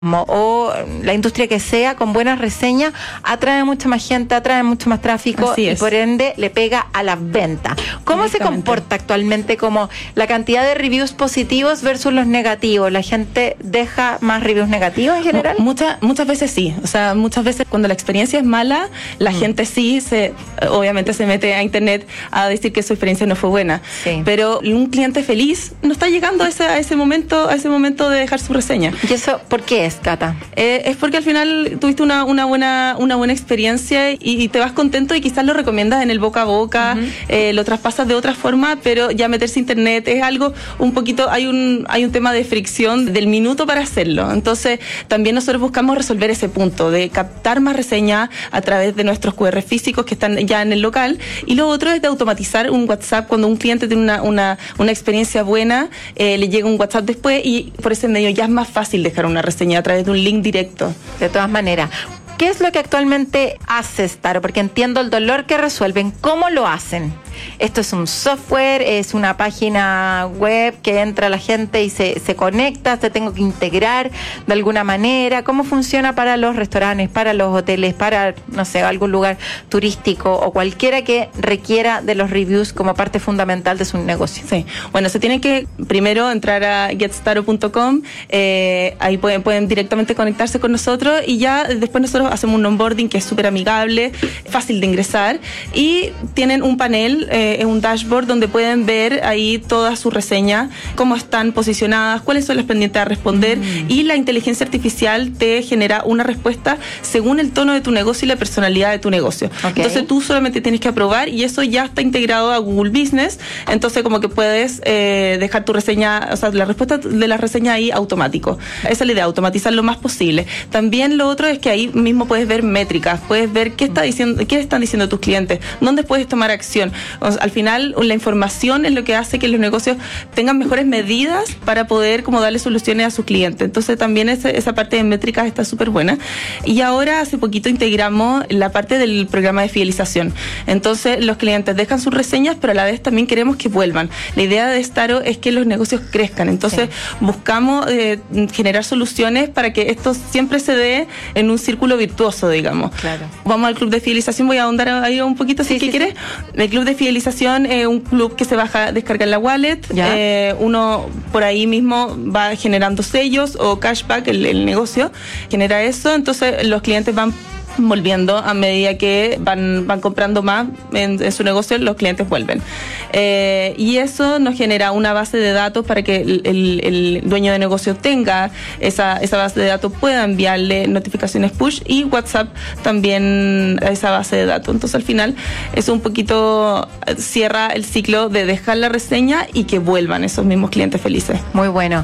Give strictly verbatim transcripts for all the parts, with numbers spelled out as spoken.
o la industria que sea, con buenas reseñas, atrae mucha más gente, atrae mucho más tráfico y por ende le pega a las ventas. ¿Cómo se comporta actualmente como la cantidad de reviews positivos versus los negativos? ¿La gente deja más reviews negativos en general? Muchas muchas veces sí. O sea, muchas veces cuando la experiencia es mala, la mm. gente sí se, obviamente se mete a internet a decir que su experiencia no fue buena. Sí. Pero un cliente feliz no está llegando a ese, a ese momento, a ese momento de dejar su reseña. ¿Y eso por qué es? Cata? Eh, es porque al final tuviste una, una buena una buena experiencia y, y te vas contento y quizás lo recomiendas en el boca a boca, uh-huh. eh, lo traspasas de otra forma, pero ya meterse a internet es algo un poquito, hay un hay un tema de fricción del minuto para hacerlo. Entonces también nosotros buscamos resolver ese punto de captar más reseñas a través de nuestros cu erre físicos que están ya en el local, y lo otro es de automatizar un WhatsApp cuando un cliente tiene una, una, una experiencia buena, eh, le llega un WhatsApp después y por ese medio ya es más fácil dejar una reseña a través de un link directo. De todas maneras, ¿qué es lo que actualmente hace Staro? Porque entiendo el dolor que resuelven. ¿Cómo lo hacen? Esto es un software, es una página web que entra la gente y se, se conecta, se tengo que integrar de alguna manera. ¿Cómo funciona para los restaurantes, para los hoteles, para, no sé, algún lugar turístico o cualquiera que requiera de los reviews como parte fundamental de su negocio? Sí, bueno, se tiene que primero entrar a get staro punto com, eh, ahí pueden, pueden directamente conectarse con nosotros y ya después nosotros hacemos un onboarding que es súper amigable, fácil de ingresar, y tienen un panel, eh, un dashboard donde pueden ver ahí todas sus reseñas, cómo están posicionadas, cuáles son las pendientes a responder, mm. y la inteligencia artificial te genera una respuesta según el tono de tu negocio y la personalidad de tu negocio. Okay. Entonces tú solamente tienes que aprobar y eso ya está integrado a Google Business, entonces como que puedes eh, dejar tu reseña, o sea, la respuesta de la reseña ahí automático. Esa es la idea, automatizar lo más posible. También lo otro es que ahí mismo puedes ver métricas, puedes ver qué está diciendo, qué están diciendo tus clientes, dónde puedes tomar acción. O sea, al final la información es lo que hace que los negocios tengan mejores medidas para poder como darle soluciones a sus clientes. Entonces también ese, esa parte de métricas está súper buena. Y ahora hace poquito integramos la parte del programa de fidelización. Entonces los clientes dejan sus reseñas, pero a la vez también queremos que vuelvan. La idea de Staro es que los negocios crezcan. Entonces sí. buscamos eh, generar soluciones para que esto siempre se dé en un círculo virtuoso, digamos. Claro. Vamos al club de fidelización, voy a ahondar ahí un poquito si sí, sí, quieres. Sí. El club de fidelización es un club que se baja, descarga en la wallet. Eh, uno por ahí mismo va generando sellos o cashback, el, el negocio genera eso, entonces los clientes van volviendo a medida que van, van comprando más en, en su negocio, los clientes vuelven. Eh, y eso nos genera una base de datos para que el, el, el dueño de negocio tenga esa, esa base de datos, pueda enviarle notificaciones push y WhatsApp también a esa base de datos. Entonces al final es un poquito, cierra el ciclo de dejar la reseña y que vuelvan esos mismos clientes felices. Muy bueno.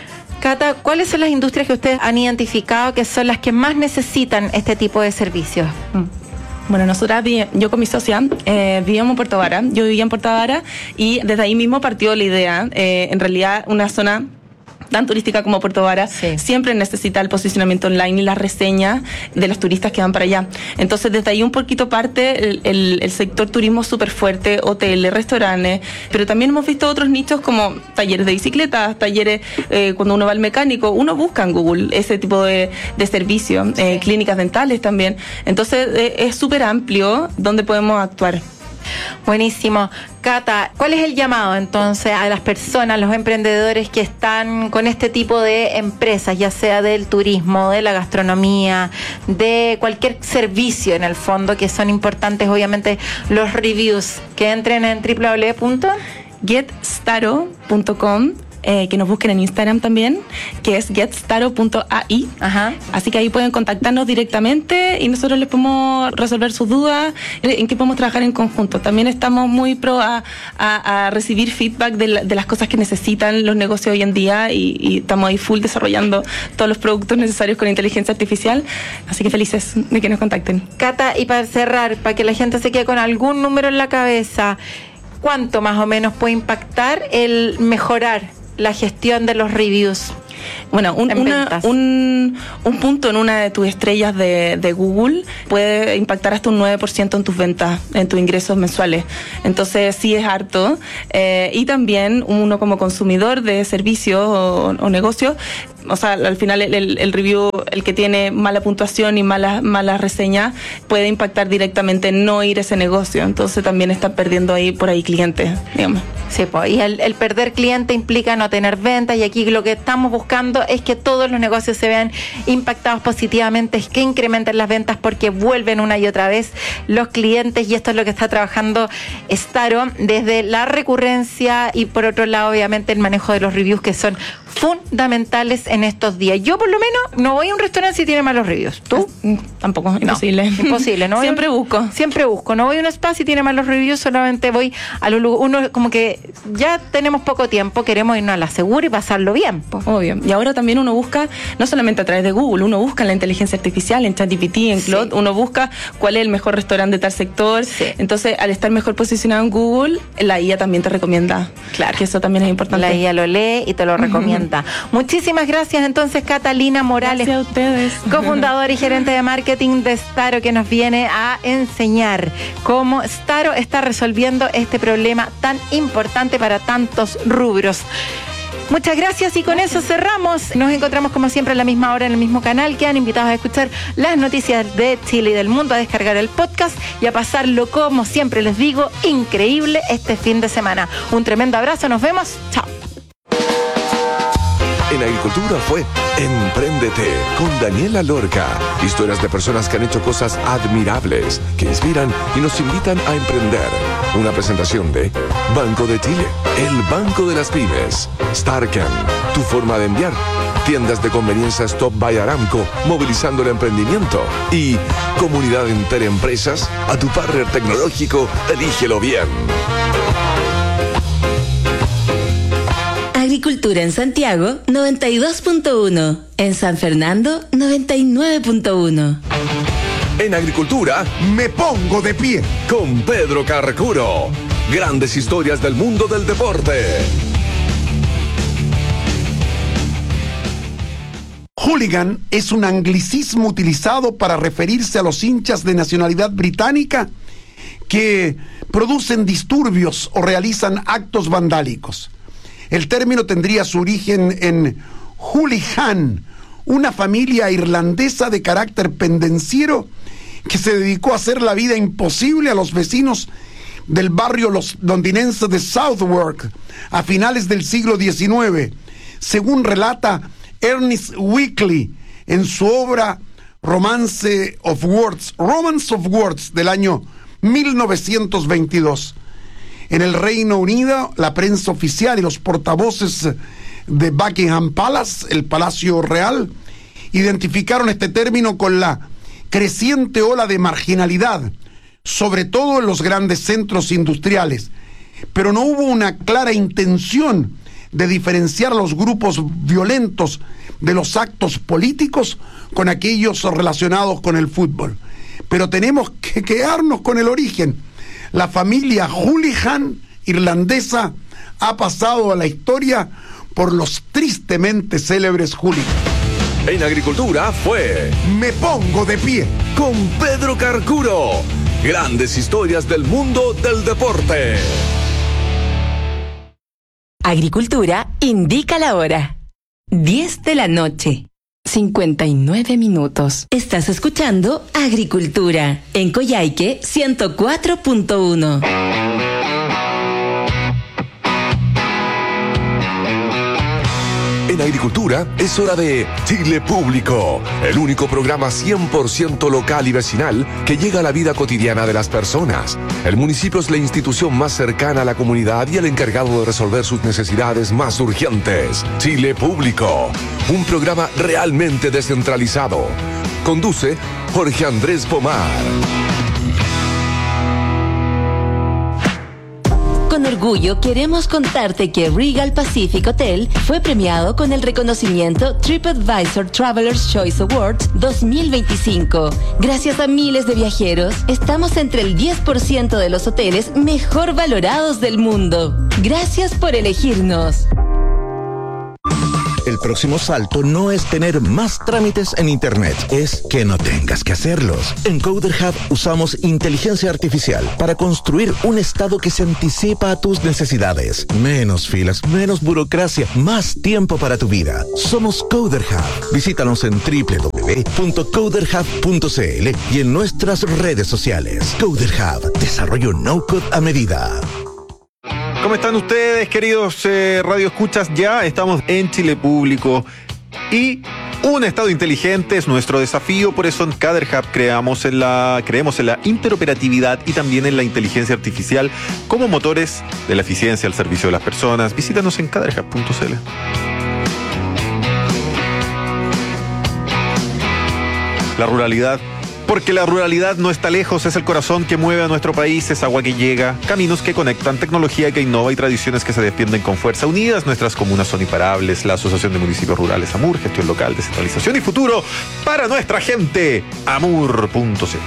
Cata, ¿cuáles son las industrias que ustedes han identificado que son las que más necesitan este tipo de servicios? Bueno, nosotras, yo con mi socia, eh, vivíamos en Puerto Vara, yo vivía en Puerto Vara y desde ahí mismo partió la idea. Eh, en realidad, una zona tan turística como Puerto Vara, sí. siempre necesita el posicionamiento online y las reseñas de los turistas que van para allá. Entonces, desde ahí un poquito parte el, el, el sector turismo súper fuerte, hoteles, restaurantes, pero también hemos visto otros nichos como talleres de bicicletas, talleres, eh, cuando uno va al mecánico, uno busca en Google ese tipo de, de servicios, sí. eh, clínicas dentales también. Entonces, eh, es súper amplio donde podemos actuar. Buenísimo. Cata, ¿cuál es el llamado entonces a las personas, los emprendedores que están con este tipo de empresas, ya sea del turismo, de la gastronomía, de cualquier servicio en el fondo, que son importantes obviamente los reviews, que entren en doble u doble u doble u punto get staro punto com? Eh, que nos busquen en Instagram también, que es get staro punto a i. Ajá. Así que ahí pueden contactarnos directamente y nosotros les podemos resolver sus dudas, en qué podemos trabajar en conjunto. También estamos muy pro a, a, a recibir feedback de, la, de las cosas que necesitan los negocios hoy en día y, y estamos ahí full desarrollando todos los productos necesarios con inteligencia artificial. Así que felices de que nos contacten. Cata, y para cerrar, para que la gente se quede con algún número en la cabeza, ¿cuánto más o menos puede impactar el mejorar la gestión de los reviews? Bueno, un, una, un, un punto en una de tus estrellas de, de Google puede impactar hasta un nueve por ciento en tus ventas, en tus ingresos mensuales. Entonces sí es harto. Eh, y también uno como consumidor de servicios o, o negocios, o sea, al final el, el, el review, el que tiene mala puntuación y malas malas reseñas, puede impactar directamente en no ir a ese negocio. Entonces también están perdiendo ahí por ahí clientes, digamos. Sí, pues, y el, el perder cliente implica no tener ventas, y aquí lo que estamos buscando es que todos los negocios se vean impactados positivamente, es que incrementen las ventas porque vuelven una y otra vez los clientes, y esto es lo que está trabajando Staro desde la recurrencia y por otro lado obviamente el manejo de los reviews, que son fundamentales en estos días. Yo por lo menos no voy a un restaurante si tiene malos reviews. ¿Tú? Tampoco, imposible. No, imposible, ¿no? Siempre busco. Siempre busco. No voy a un spa si tiene malos reviews, solamente voy a los lugares. Uno como que ya tenemos poco tiempo, queremos irnos a la segura y pasarlo bien. Pues. Obvio. Y ahora también uno busca, no solamente a través de Google, uno busca en la inteligencia artificial, en ChatGPT, en Claude, sí. Uno busca cuál es el mejor restaurante de tal sector. Sí. Entonces, al estar mejor posicionado en Google, la I A también te recomienda. Claro. Que eso también es importante. La I A lo lee y te lo recomienda. Muchísimas gracias entonces, Catalina Morales. Gracias a ustedes. Cofundadora y gerente de marketing de Staro, que nos viene a enseñar cómo Staro está resolviendo este problema tan importante para tantos rubros. Muchas gracias y con eso cerramos. Nos encontramos como siempre a la misma hora en el mismo canal. Quedan invitados a escuchar las noticias de Chile y del mundo, a descargar el podcast y a pasarlo, como siempre les digo, increíble este fin de semana. Un tremendo abrazo, nos vemos. Chao. En Agricultura fue Empréndete con Daniela Lorca. Historias de personas que han hecho cosas admirables, que inspiran y nos invitan a emprender. Una presentación de Banco de Chile, el banco de las pymes. Starken, tu forma de enviar. Tiendas de conveniencia Stop by Aramco, movilizando el emprendimiento. Y Comunidad Interempresas, a tu partner tecnológico, elígelo bien. Agricultura en Santiago, noventa y dos punto uno. En San Fernando, noventa y nueve punto uno. En Agricultura, me pongo de pie. Con Pedro Carcuro. Grandes historias del mundo del deporte. Hooligan es un anglicismo utilizado para referirse a los hinchas de nacionalidad británica que producen disturbios o realizan actos vandálicos. El término tendría su origen en Hooligan, una familia irlandesa de carácter pendenciero que se dedicó a hacer la vida imposible a los vecinos del barrio los londinense de Southwark a finales del siglo diecinueve, según relata Ernest Weekly en su obra Romance of Words, Romance of Words del año mil novecientos veintidós. En el Reino Unido, la prensa oficial y los portavoces de Buckingham Palace, el Palacio Real, identificaron este término con la creciente ola de marginalidad, sobre todo en los grandes centros industriales, pero no hubo una clara intención de diferenciar a los grupos violentos de los actos políticos con aquellos relacionados con el fútbol. Pero tenemos que quedarnos con el origen. La familia Hooligan irlandesa ha pasado a la historia por los tristemente célebres hooligans. En Agricultura fue Me pongo de pie con Pedro Carcuro. Grandes historias del mundo del deporte. Agricultura indica la hora. diez de la noche. cincuenta y nueve minutos. Estás escuchando Agricultura en Coyhaique ciento cuatro punto uno. En Agricultura es hora de Chile Público, el único programa cien por ciento local y vecinal que llega a la vida cotidiana de las personas. El municipio es la institución más cercana a la comunidad y el encargado de resolver sus necesidades más urgentes. Chile Público, un programa realmente descentralizado. Conduce Jorge Andrés Pomar. Con orgullo queremos contarte que Regal Pacific Hotel fue premiado con el reconocimiento TripAdvisor Traveler's Choice Awards dos mil veinticinco. Gracias a miles de viajeros, estamos entre el diez por ciento de los hoteles mejor valorados del mundo. Gracias por elegirnos. El próximo salto no es tener más trámites en Internet, es que no tengas que hacerlos. En Coder Hub usamos inteligencia artificial para construir un estado que se anticipa a tus necesidades. Menos filas, menos burocracia, más tiempo para tu vida. Somos Coder Hub. Visítanos en doble u doble u doble u punto coder hub punto c l y en nuestras redes sociales. Coder Hub, desarrollo no-code a medida. ¿Cómo están ustedes, queridos eh, radioescuchas? Ya estamos en Chile Público y un estado inteligente es nuestro desafío. Por eso en Coder Hub creamos en la, creemos en la interoperatividad y también en la inteligencia artificial como motores de la eficiencia al servicio de las personas. Visítanos en coder hub punto c l. La ruralidad, porque la ruralidad no está lejos, es el corazón que mueve a nuestro país, es agua que llega, caminos que conectan, tecnología que innova y tradiciones que se defienden con fuerza. Unidas nuestras comunas son imparables. La Asociación de Municipios Rurales AMUR, gestión local, descentralización y futuro para nuestra gente. amur punto c l.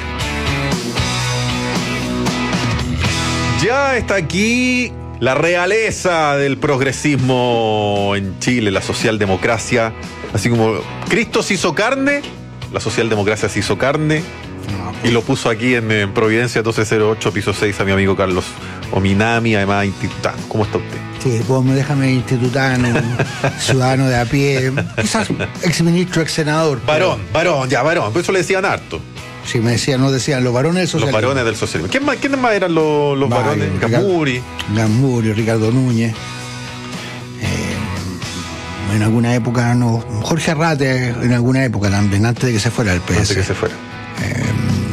Ya está aquí la realeza del progresismo en Chile, la socialdemocracia, así como Cristo se hizo carne. La socialdemocracia se hizo carne y lo puso aquí en, en Providencia doce cero ocho, piso seis, a mi amigo Carlos Ominami, además institutano. ¿Cómo está usted? Sí, vos me déjame institutano, ciudadano de a pie, quizás exministro, ex senador. Varón, varón, ya varón, por eso le decían harto. Sí, me decían, nos decían los varones del socialismo. Los varones del socialismo. ¿Quién más, quiénes más eran los, los Vale, varones? Ricardo, Gamburi. Gamburi, Ricardo Núñez. En alguna época, no, Jorge Arrate, en alguna época también, antes de que se fuera el P S. Antes de que se fuera. Eh,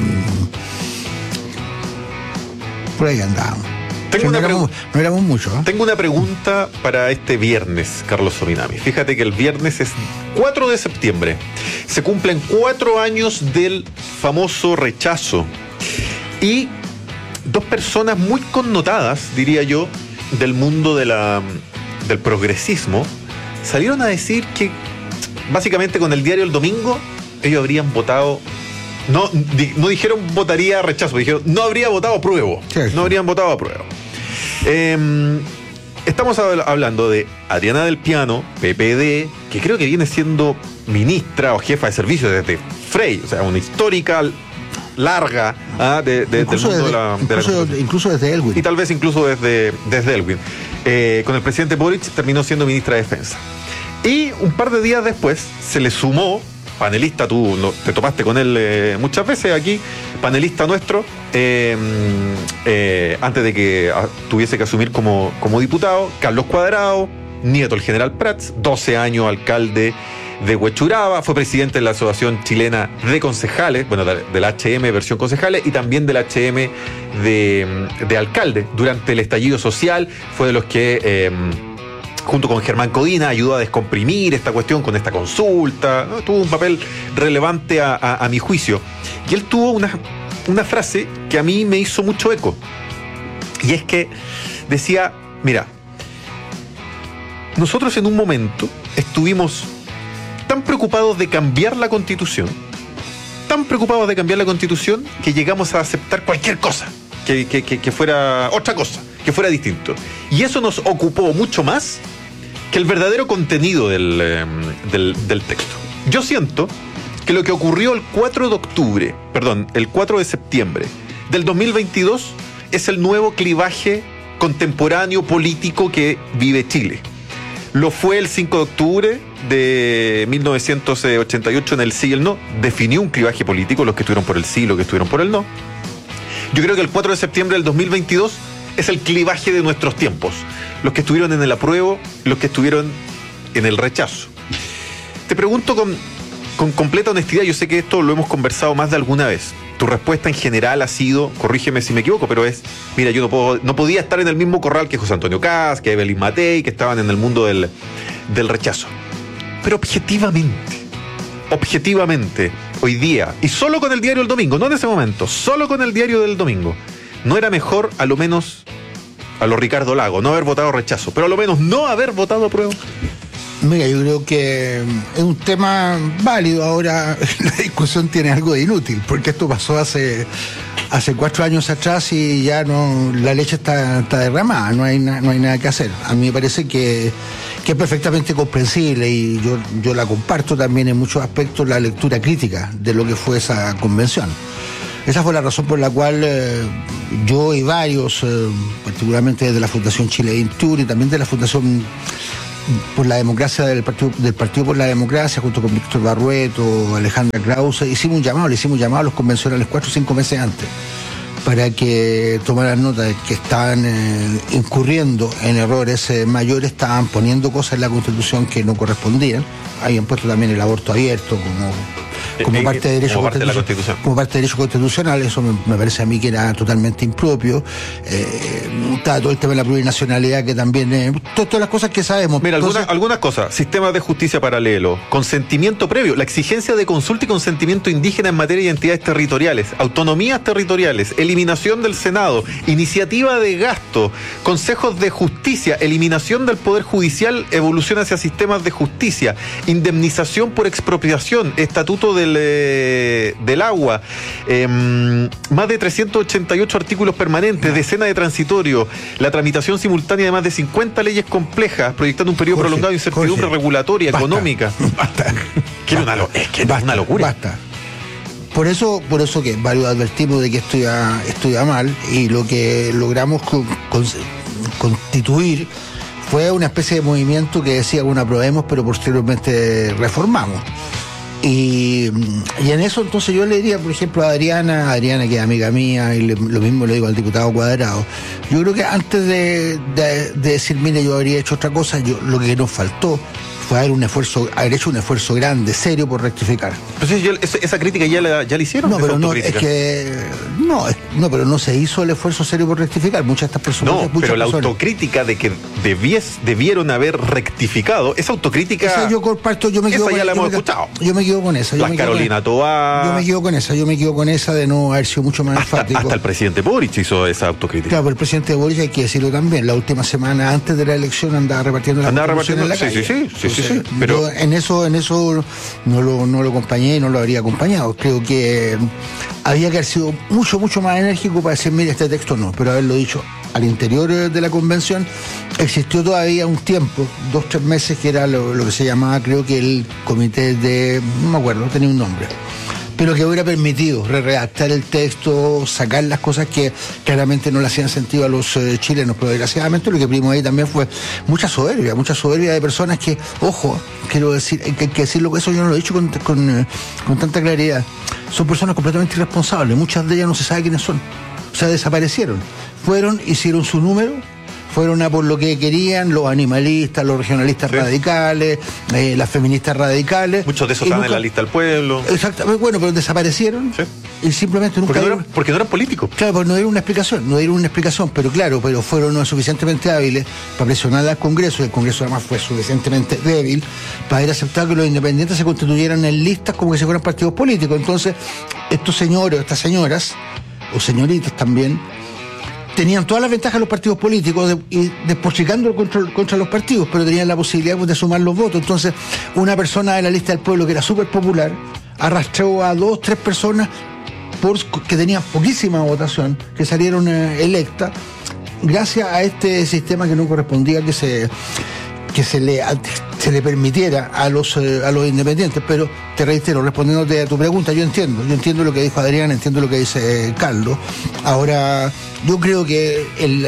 por ahí andábamos. Tengo sí, una no, éramos, no éramos muchos. ¿eh? Tengo una pregunta para este viernes, Carlos Ominami. Fíjate que el viernes es cuatro de septiembre. Se cumplen cuatro años del famoso rechazo. Y dos personas muy connotadas, diría yo, del mundo de la, del progresismo, salieron a decir que básicamente con el diario El Domingo ellos habrían votado, no, di, no dijeron votaría rechazo, dijeron no habría votado apruebo, sí, sí. no habrían votado apruebo. Eh, estamos hablando de Adriana del Piano, P P D, que creo que viene siendo ministra o jefa de servicio desde Frey, o sea, una histórica larga ¿ah? de, de, del mundo desde, de la, incluso, de la incluso desde Elwin. Y tal vez incluso desde, desde Elwin. Eh, con el presidente Boric terminó siendo ministra de Defensa. Y un par de días después se le sumó, panelista, tú no, te topaste con él eh, muchas veces aquí, panelista nuestro, eh, eh, antes de que a, tuviese que asumir como, como diputado, Carlos Cuadrado, nieto del general Prats, doce años alcalde de Huechuraba, fue presidente de la Asociación Chilena de Concejales, bueno, del H M versión concejales, y también del H M de, de alcalde. Durante el estallido social fue de los que, eh, junto con Germán Codina, ayudó a descomprimir esta cuestión con esta consulta, ¿no? Tuvo un papel relevante a, a, a mi juicio. Y él tuvo una, una frase que a mí me hizo mucho eco, y es que decía, mira, nosotros en un momento estuvimos tan preocupados de cambiar la Constitución, tan preocupados de cambiar la Constitución, que llegamos a aceptar cualquier cosa, que, que, que, que fuera otra cosa, que fuera distinto. Y eso nos ocupó mucho más que el verdadero contenido del, eh, del, del texto. Yo siento que lo que ocurrió el cuatro de octubre, perdón, el cuatro de septiembre del dos mil veintidós es el nuevo clivaje contemporáneo político que vive Chile. Lo fue el cinco de octubre de mil novecientos ochenta y ocho en el sí y el no. Definió un clivaje político, los que estuvieron por el sí y los que estuvieron por el no. Yo creo que el cuatro de septiembre del dos mil veintidós es el clivaje de nuestros tiempos. Los que estuvieron en el apruebo, los que estuvieron en el rechazo. Te pregunto con, con completa honestidad, yo sé que esto lo hemos conversado más de alguna vez. Tu respuesta en general ha sido, corrígeme si me equivoco, pero es, mira, yo no, puedo, no podía estar en el mismo corral que José Antonio Caz, que Evelyn Matei, que estaban en el mundo del, del rechazo. Pero objetivamente, objetivamente, hoy día, y solo con el diario El Domingo, no en ese momento, solo con el diario del Domingo, ¿no era mejor, a lo menos, a lo Ricardo Lago, no haber votado rechazo, pero a lo menos no haber votado apruebo? Mira, yo creo que es un tema válido. Ahora la discusión tiene algo de inútil, porque esto pasó hace hace cuatro años atrás y ya no, la leche está, está derramada, no hay, na, no hay nada que hacer. A mí me parece que, que es perfectamente comprensible y yo, yo la comparto también en muchos aspectos, la lectura crítica de lo que fue esa convención. Esa fue la razón por la cual eh, yo y varios, eh, particularmente desde la Fundación Chile veintiuno y también de la Fundación por la Democracia del Partido, del Partido por la Democracia, junto con Víctor Barrueto, Alejandra Krause, hicimos un llamado, le hicimos un llamado a los convencionales cuatro o cinco meses antes, para que tomaran nota de que estaban eh, incurriendo en errores eh, mayores, estaban poniendo cosas en la Constitución que no correspondían, habían puesto también el aborto abierto como... como en, parte de derecho como parte de la constitucional, Constitución. como parte de derecho constitucional, eso me, me parece a mí que era totalmente impropio. Eh, está todo el tema de la plurinacionalidad que también, eh, to, todas las cosas que sabemos. Mira, Entonces, algunas, algunas cosas, sistemas de justicia paralelo, consentimiento previo, la exigencia de consulta y consentimiento indígena en materia de identidades territoriales, autonomías territoriales, eliminación del Senado, iniciativa de gasto, consejos de justicia, eliminación del Poder Judicial, evolución hacia sistemas de justicia, indemnización por expropiación, estatuto del, eh, del agua, eh, más de trescientos ochenta y ocho artículos permanentes, decena de transitorio, la tramitación simultánea de más de cincuenta leyes complejas, proyectando un periodo Jorge, prolongado de incertidumbre Jorge, regulatoria, basta, económica. Basta. Que era una lo- es que era Basta, una locura. Basta. Por eso, por eso que varios advertimos de que esto iba, esto iba mal, y lo que logramos con- con- constituir fue una especie de movimiento que decía, bueno, aprobemos, pero posteriormente reformamos. Y, y en eso entonces yo le diría, por ejemplo, a Adriana, Adriana que es amiga mía, y le- lo mismo le digo al diputado Cuadrado, yo creo que antes de, de- de decir, mire, yo habría hecho otra cosa, yo lo que nos faltó fue haber un esfuerzo, haber hecho un esfuerzo grande, serio, por rectificar. Pues sí, yo- esa, esa crítica ya la, ya la hicieron. No, esa pero no, es autocrítica. que no, es- no, pero no se hizo el esfuerzo serio por rectificar. Muchas de estas personas, No, muchas pero la personas- autocrítica de que debies, debieron haber rectificado, esa autocrítica. Esa yo comparto, yo me esa quedo ya con la yo hemos me quedo- escuchado. Yo me quedo con esa. Yo Las me quedo con Carolina esa. Toá. Yo me quedo con esa, yo me quedo con esa de no haber sido mucho más hasta, enfático. hasta el presidente Boric hizo esa autocrítica. Claro, pero el presidente Boric, hay que decirlo también, la última semana antes de la elección andaba repartiendo la Andaba constitución repartiendo, en la sí, calle. sí, sí, sí, sí, sí, Entonces, pero- yo en eso, en eso no lo, no lo acompañé y no lo habría acompañado. Creo que había que haber sido mucho, mucho más enérgico para decir, mire, este texto no, pero haberlo dicho al interior eh, de la convención. Existió todavía un tiempo, dos, tres meses, que era lo, lo que se llamaba, creo que el comité de, no me acuerdo, tenía un nombre, pero que hubiera permitido redactar el texto, sacar las cosas que claramente no le hacían sentido a los eh, chilenos, pero desgraciadamente lo que vimos ahí también fue mucha soberbia, mucha soberbia de personas que, ojo, quiero decir, hay que, hay que decirlo, eso yo no lo he dicho con, con, eh, con tanta claridad, son personas completamente irresponsables, muchas de ellas no se sabe quiénes son, o sea, desaparecieron, fueron, hicieron su número, fueron a por lo que querían, los animalistas, los regionalistas Sí. radicales, eh, las feministas radicales. Muchos de esos y estaban en nunca- la lista del pueblo. Exactamente, bueno, pero desaparecieron Sí. y simplemente nunca Porque no, dieron, eran, porque no eran políticos. claro, porque no dieron una explicación, no dieron una explicación, pero claro, pero fueron lo suficientemente hábiles para presionar al Congreso, y el Congreso además fue suficientemente débil para haber aceptado que los independientes se constituyeran en listas como que si fueran partidos políticos. Entonces, estos señores, estas señoras, o señoritas también, tenían todas las ventajas de los partidos políticos de, y despotricando contra, contra los partidos, pero tenían la posibilidad, pues, de sumar los votos. Entonces, una persona de la lista del pueblo que era súper popular arrastró a dos, tres personas por, que tenían poquísima votación, que salieron eh, electas, gracias a este sistema que no correspondía que se que se le se le permitiera a los eh, a los independientes. Pero te reitero, respondiéndote a tu pregunta, yo entiendo, yo entiendo lo que dijo Adrián, entiendo lo que dice eh, Carlos. Ahora, yo creo que el,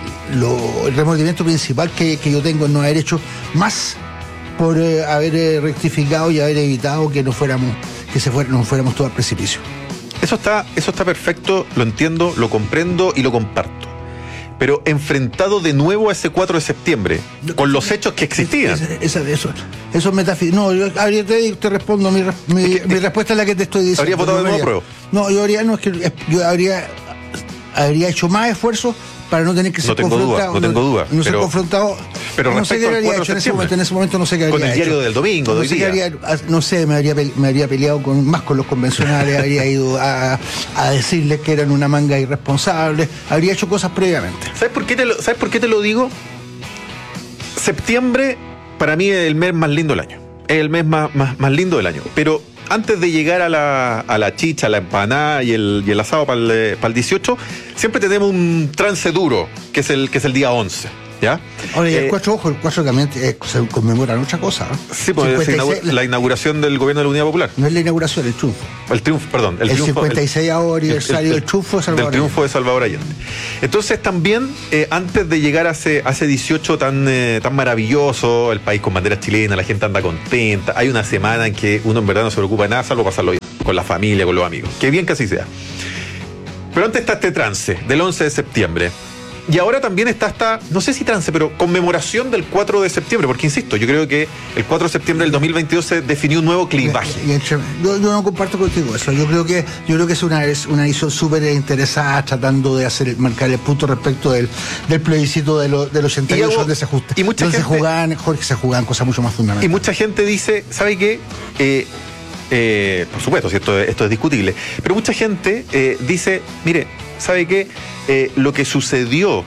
lo- el remordimiento principal que, que yo tengo es no haber hecho más por eh, haber eh, rectificado y haber evitado que no fuéramos, que se fuera, nos fuéramos todos al precipicio. Eso está, eso está perfecto, lo entiendo, lo comprendo y lo comparto. Pero enfrentado de nuevo a ese cuatro de septiembre, con los hechos que existían. Esa, esa- eso, eso es metafísico. No, yo habría, te, te respondo, mi, re- mi, Es que- mi respuesta es la que te estoy diciendo. ¿Habría votado de No, nuevo habría- apruebo? No, yo habría, no, es que eh, yo habría, habría hecho más esfuerzo para no tener que ser No tengo duda, confrontado. no tengo duda, No ser pero- confrontado. pero no sé respecto qué al habría cuatro de hecho en ese septiembre. momento. En ese momento no sé qué habría Con el hecho. diario del domingo, de no hoy sé qué día. habría- no sé, me habría, pe- me habría peleado con, más con los convencionales, habría ido a, a decirles que eran una manga irresponsable, habría hecho cosas previamente. ¿Sabes por qué te lo, ¿sabes por qué te lo digo? Septiembre para mí es el mes más lindo del año. Es el mes más, más, más lindo del año. Pero antes de llegar a la, a la chicha, a la empanada y el, y el asado para el, para el dieciocho, siempre tenemos un trance duro, que es el, que es el día once. ¿Ya? Ahora, y el Eh, cuatro, ojo, el cuatro también eh, se conmemora otra cosa. ¿eh? Sí, pues se cincuenta y seis, inaugura- la inauguración del gobierno de la Unidad Popular. No es la inauguración, el triunfo. El triunfo, perdón. El, El, triunfo, cincuenta y seis aniversario del triunfo de Salvador del triunfo de Salvador Allende. Entonces también, eh, antes de llegar a ese, a ese dieciocho tan, eh, tan maravilloso, el país con bandera chilena, la gente anda contenta, hay una semana en que uno en verdad no se preocupa de nada, salvo pasarlo bien, con la familia, con los amigos. Qué bien que así sea. Pero antes está este trance del once de septiembre. Y ahora también está esta, no sé si trance, pero conmemoración del cuatro de septiembre, porque insisto, yo creo que el cuatro de septiembre del dos mil veintidós se definió un nuevo clivaje. Y entre- yo, yo no comparto contigo eso. Yo creo que yo creo que es una es una edición súper interesada tratando de hacer marcar el punto respecto del, del plebiscito de lo- del ochenta y ocho Y hago- donde se ajusta. y mucha donde se gente- jugaban, Jorge, se jugaban cosas mucho más Y fundamentales. mucha gente dice, ¿sabe qué? Eh, eh, por supuesto, si esto, esto es discutible, pero mucha gente eh, dice, mire, ¿sabe qué? Eh, lo que sucedió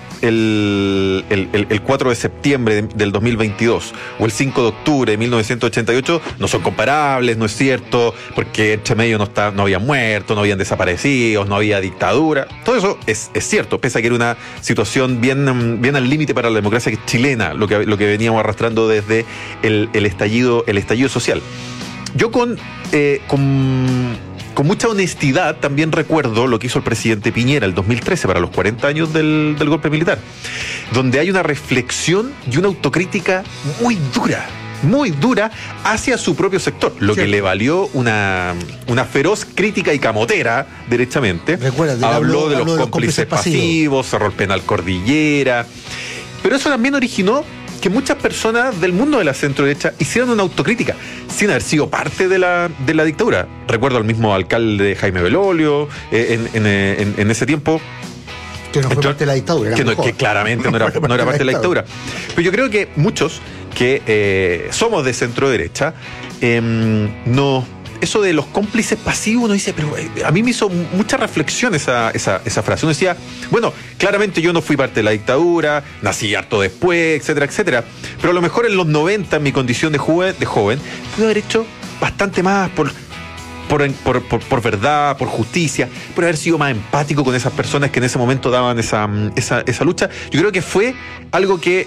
el, el, el- el cuatro de septiembre de- del dos mil veintidós o el cinco de octubre de mil novecientos ochenta y ocho no son comparables, no es cierto, porque entre medio no, está, no habían muertos, no habían desaparecidos, no había dictadura. Todo eso es, es cierto, pese a que era una situación bien, mm, bien al límite para la democracia chilena, lo que, lo que veníamos arrastrando desde el, el, estallido, el estallido social. Yo con, eh, con, con mucha honestidad también recuerdo lo que hizo el presidente Piñera el dos mil trece para los cuarenta años del, del golpe militar, donde hay una reflexión y una autocrítica muy dura, muy dura hacia su propio sector, lo Cierto. que le valió una, una feroz crítica y camotera, derechamente. Recuérdate, habló, habló- de los habló de los cómplices cómplices pasivos, cerró el penal Cordillera, pero eso también originó que muchas personas del mundo de la centro-derecha hicieron una autocrítica sin haber sido parte de la, de la dictadura. Recuerdo al mismo alcalde Jaime Belolio eh, en, en, en, en ese tiempo. que no fue Esto- parte de la dictadura. era Que, no- mejor. que claramente no era, no era parte de la dictadura. Pero yo creo que muchos que eh, somos de centro-derecha, eh, no... Eso de los cómplices pasivos, uno dice, pero eh, a mí me hizo mucha reflexión esa, esa, esa frase. Uno decía, bueno, claramente yo no fui parte de la dictadura, nací harto después, etcétera, etcétera. Pero a lo mejor en los noventa, en mi condición de joven, de joven pude haber hecho bastante más por, por, por, por, por verdad, por justicia, por haber sido más empático con esas personas que en ese momento daban esa, esa, esa lucha. Yo creo que fue algo que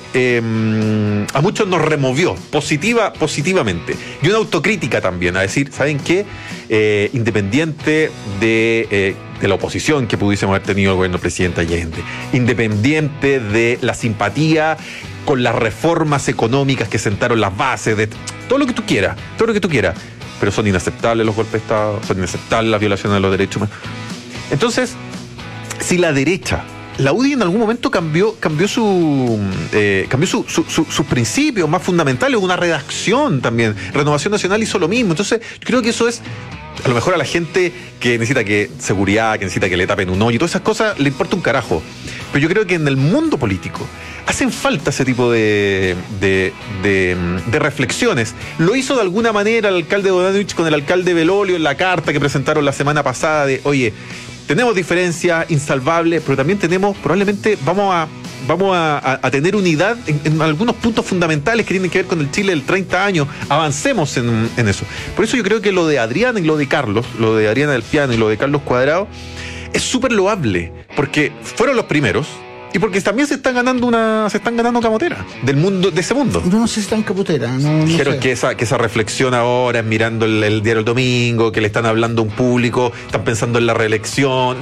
eh, a muchos nos removió positiva, positivamente. Y una autocrítica también, a decir, ¿saben qué? Eh, independiente de, eh, de la oposición que pudiésemos haber tenido al gobierno del presidente Allende, independiente de la simpatía con las reformas económicas que sentaron las bases, de todo lo que tú quieras, todo lo que tú quieras, pero son inaceptables los golpes de Estado, son inaceptables las violaciones de los derechos humanos. Entonces, si la derecha, la U D I en algún momento cambió, cambió su eh, cambió su, su, su, sus principios más fundamentales, una redacción también. Renovación Nacional hizo lo mismo. Entonces, yo creo que eso es, a lo mejor a la gente que necesita que seguridad, que necesita que le tapen un hoyo y todas esas cosas, le importa un carajo. Pero yo creo que en el mundo político hacen falta ese tipo de, de, de, de reflexiones. Lo hizo de alguna manera el alcalde Bodanovich con el alcalde Belolio en la carta que presentaron la semana pasada de, oye, tenemos diferencias insalvables, pero también tenemos, probablemente vamos a vamos a, a, a tener unidad en, en algunos puntos fundamentales que tienen que ver con el Chile del treinta años. Avancemos en, en eso. Por eso yo creo que lo de Adriana y lo de Carlos, lo de Adriana del Piano y lo de Carlos Cuadrado, es súper loable, porque fueron los primeros y porque también se están ganando una, se están ganando camotera del mundo, de ese mundo. Yo no sé si está en caputera. No, no Dijeron sé. que esa, que esa reflexión ahora es mirando el, el diario El Domingo, que le están hablando a un público, están pensando en la reelección.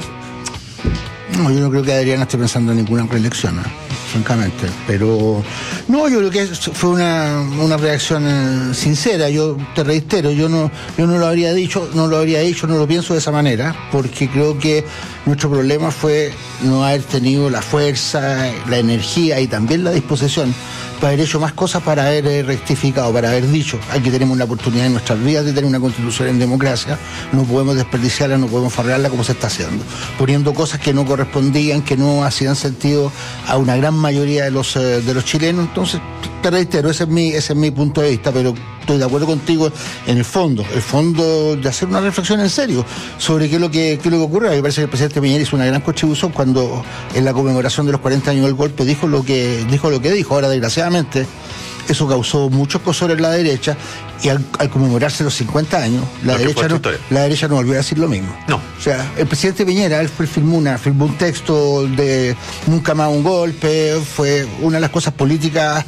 No, yo no creo que Adriana esté pensando en ninguna reelección, ¿eh? Francamente. Pero no, yo creo que fue una, una reacción eh, sincera. Yo te reitero, yo no, yo no lo habría dicho, no lo habría dicho, no lo pienso de esa manera, porque creo que nuestro problema fue no haber tenido la fuerza, la energía y también la disposición para haber hecho más cosas, para haber eh, rectificado, para haber dicho, aquí tenemos una oportunidad en nuestras vidas de tener una constitución en democracia, no podemos desperdiciarla, no podemos farrearla como se está haciendo, poniendo cosas que no correspondían, que no hacían sentido a una gran mayoría de los eh, de los chilenos. Entonces, te reitero, ese es mi, ese es mi punto de vista, pero estoy de acuerdo contigo en el fondo, el fondo de hacer una reflexión en serio sobre qué es lo que, qué es lo que ocurre. Me parece que el presidente Piñera hizo una gran contribución cuando en la conmemoración de los cuarenta años del golpe dijo lo que dijo lo que dijo. Ahora, desgraciadamente, Eso causó mucho escozor en la derecha y al, al conmemorarse los cincuenta años, la derecha, no, la derecha no volvió a decir lo mismo. No. O sea, el presidente Piñera, él firmó, una, firmó un texto de nunca más un golpe, fue una de las cosas políticas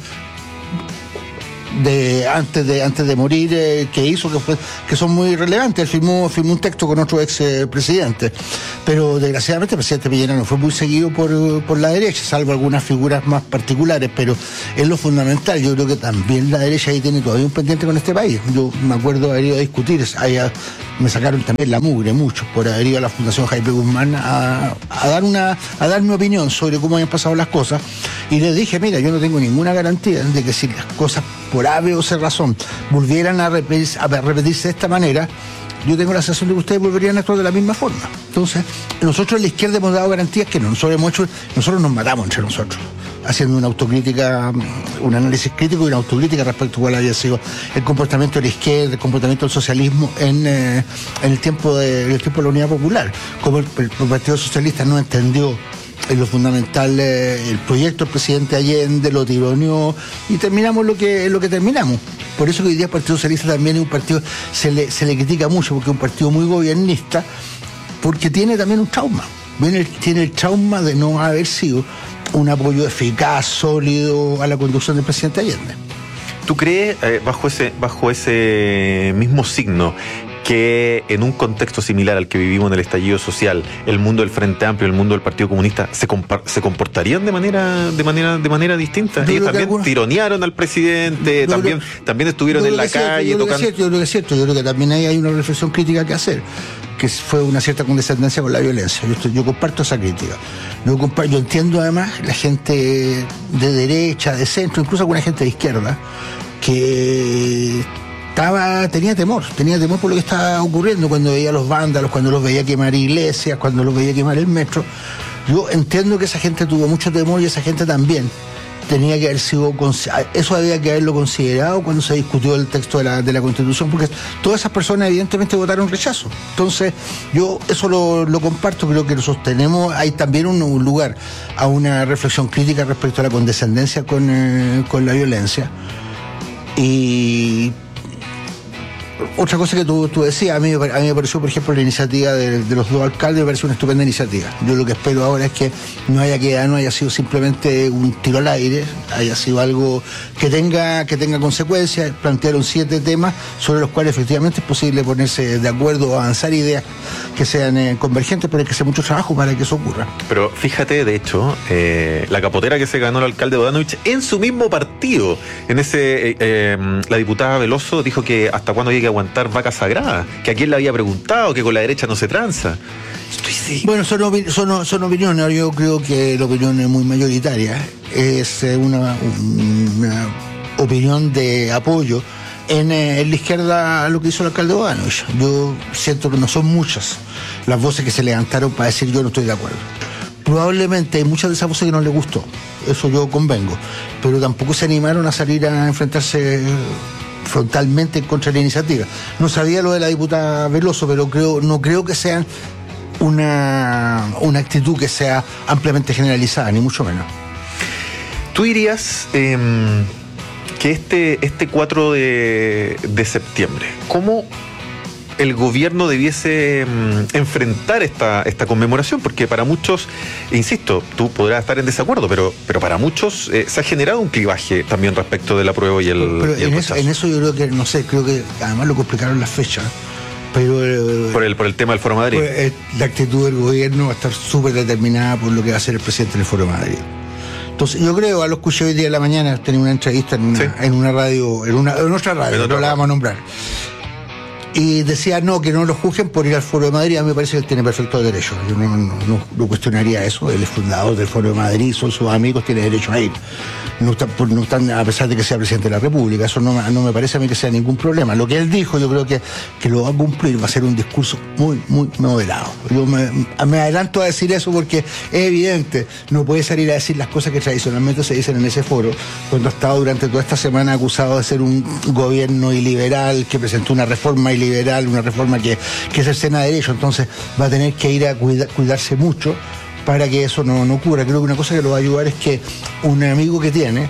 de antes de antes de morir eh, que hizo que fue que son muy relevantes. Él firmó firmó un texto con otro ex eh, presidente, pero desgraciadamente el presidente Piñera no fue muy seguido por, por la derecha, salvo algunas figuras más particulares, pero es lo fundamental. Yo creo que también la derecha ahí tiene todavía un pendiente con este país. Yo me acuerdo haber ido a discutir, allá me sacaron también la mugre muchos por haber ido a la Fundación Jaime Guzmán a, a dar una a dar mi opinión sobre cómo habían pasado las cosas, y les dije, mira, yo no tengo ninguna garantía de que si las cosas por ave o C razón volvieran a repetirse, a repetirse de esta manera, yo tengo la sensación de que ustedes volverían a actuar de la misma forma. Entonces, nosotros en la izquierda hemos dado garantías que no. Nosotros hemos hecho, nosotros nos matamos entre nosotros, haciendo una autocrítica, un análisis crítico y una autocrítica respecto a cuál había sido el comportamiento de la izquierda, el comportamiento del socialismo en, eh, en el tiempo de en el tiempo de la Unidad Popular. Como el, el Partido Socialista no entendió en lo fundamental eh, el proyecto del presidente Allende, lo tironeó y terminamos lo que lo que terminamos. Por eso que hoy día el Partido Socialista también es un partido, se le, se le critica mucho porque es un partido muy gobernista, porque tiene también un trauma. Viene, tiene el trauma de no haber sido un apoyo eficaz, sólido a la conducción del presidente Allende. ¿Tú crees, eh, bajo ese, bajo ese mismo signo, que en un contexto similar al que vivimos en el estallido social, el mundo del Frente Amplio, el mundo del Partido Comunista, se, se comportarían de manera de manera de manera distinta? Ellos también algunos... tironearon al presidente, yo también creo, también estuvieron en la calle yo tocando. Creo cierto, yo creo que es cierto, yo creo que también ahí hay una reflexión crítica que hacer, que fue una cierta condescendencia con la violencia. Yo, estoy, yo comparto esa crítica. Yo, comparto, yo entiendo además la gente de derecha, de centro, incluso alguna gente de izquierda, que Estaba, tenía temor, tenía temor por lo que estaba ocurriendo cuando veía a los vándalos, cuando los veía quemar iglesias, cuando los veía quemar el metro. Yo entiendo que esa gente tuvo mucho temor y esa gente también tenía que haber sido, eso había que haberlo considerado cuando se discutió el texto de la, de la Constitución, porque todas esas personas evidentemente votaron rechazo. Entonces, yo eso lo, lo comparto, creo que lo sostenemos. Hay también un, un lugar a una reflexión crítica respecto a la condescendencia con, eh, con la violencia. Y otra cosa que tú, tú decías, a mí, a mí me pareció, por ejemplo, la iniciativa de, de los dos alcaldes, me pareció una estupenda iniciativa. Yo lo que espero ahora es que no haya quedado, no haya sido simplemente un tiro al aire, haya sido algo que tenga, que tenga consecuencias. Plantearon siete temas sobre los cuales efectivamente es posible ponerse de acuerdo o avanzar ideas que sean eh, convergentes, pero hay que hacer mucho trabajo para que eso ocurra. Pero fíjate, de hecho, eh, la capotera que se ganó el alcalde Bodanovich en su mismo partido, en ese, eh, eh, la diputada Veloso dijo que hasta cuándo había que aguantar vaca sagrada, que a quién le había preguntado, que con la derecha no se tranza. Estoy sí. Bueno, son, opi- son, son opiniones, yo creo que la opinión es muy mayoritaria, es una, una opinión de apoyo en, en la izquierda a lo que hizo el alcalde Bodanovich. Yo siento que no son muchas las voces que se levantaron para decir yo no estoy de acuerdo. Probablemente hay muchas de esas voces que no les gustó, eso yo convengo, pero tampoco se animaron a salir a enfrentarse frontalmente contra la iniciativa. No sabía lo de la diputada Veloso, pero creo, no creo que sea una, una actitud que sea ampliamente generalizada, ni mucho menos. ¿Tú dirías eh, que este, este cuatro de, de septiembre, cómo el gobierno debiese mm, enfrentar esta, esta conmemoración? Porque para muchos, insisto, tú podrás estar en desacuerdo, pero, pero para muchos eh, se ha generado un clivaje también respecto del apruebo y el, pero y el en, eso, en eso yo creo que, no sé, creo que además lo complicaron las fechas. Pero, eh, por, el, por el tema del Foro Madrid. Pues, eh, la actitud del gobierno va a estar súper determinada por lo que va a hacer el presidente del Foro Madrid. Entonces, yo creo, a los escuché hoy día de la mañana, tenía una entrevista en una, sí. en una radio, en, una, en otra radio, no la vamos a nombrar. Y decía, no, que no lo juzguen por ir al Foro de Madrid. A mí me parece que él tiene perfecto derecho. Yo no, no, no, no cuestionaría eso. Él es fundador del Foro de Madrid, son sus amigos, tiene derecho a ir. No están, no están, a pesar de que sea presidente de la República. Eso no, no me parece a mí que sea ningún problema. Lo que él dijo, yo creo que, que lo va a cumplir. Va a ser un discurso muy, muy moderado. Yo me, me adelanto a decir eso porque es evidente. No puede salir a decir las cosas que tradicionalmente se dicen en ese foro, cuando ha estado durante toda esta semana acusado de ser un gobierno iliberal, que presentó una reforma iliberal liberal, una reforma que, que es el Sena de Derecho. Entonces va a tener que ir a cuida, cuidarse mucho para que eso no, no ocurra. Creo que una cosa que lo va a ayudar es que un amigo que tiene,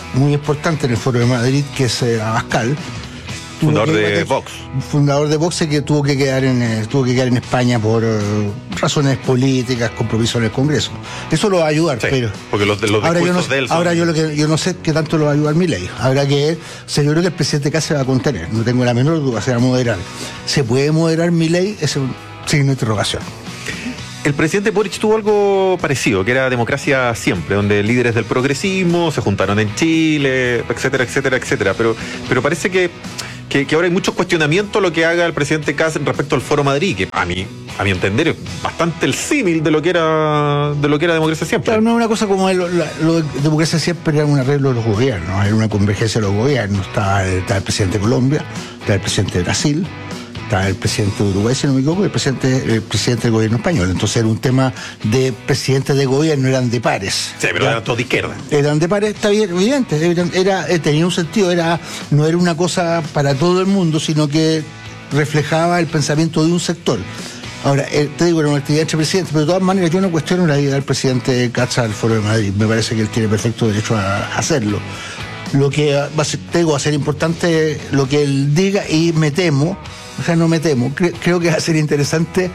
muy importante en el Foro de Madrid, que es eh, Abascal. Fundador de que, Vox. Fundador de Vox, que tuvo que quedar en eh, tuvo que quedar en España por eh, razones políticas, compromiso en el Congreso. Eso lo va a ayudar, Sí, pero porque los, los ahora yo no, discursos de él son- ahora yo lo que yo no sé qué tanto lo va a ayudar Milei. Habrá que ver. O sea, yo creo que el presidente Kast se va a contener, no tengo la menor duda, se va a moderar. ¿Se puede moderar Milei? Es un signo de interrogación. El presidente Boric tuvo algo parecido, que era democracia siempre, donde líderes del progresismo se juntaron en Chile, etcétera, etcétera, etcétera. Pero, pero parece que, que, que ahora hay muchos cuestionamientos a lo que haga el presidente Kast respecto al Foro Madrid, que a mí, a mi entender, es bastante el símil de lo que era de lo que era democracia siempre. Claro, no es una cosa como el- la- lo de democracia siempre era un arreglo de los gobiernos, era una convergencia de los gobiernos. Estaba, estaba el presidente de Colombia, estaba el presidente de Brasil, estaba el presidente de Uruguay, si no me equivoco, y el presidente, el presidente del gobierno español. Entonces era un tema de presidentes de gobierno, eran de pares. Sí, pero ¿Ya? eran todos de izquierda. Eran de pares, está bien, evidente, eran- era, eh, tenía un sentido, era, no era una cosa para todo el mundo, sino que reflejaba el pensamiento de un sector. Ahora, eh, te digo, era una actividad entre presidentes, pero de todas maneras yo no cuestiono la idea del presidente Kast al Foro de Madrid, me parece que él tiene perfecto derecho a hacerlo. Lo que va a ser, te digo, va a ser importante lo que él diga, y me temo, o sea, no me temo, cre- creo que va a ser interesante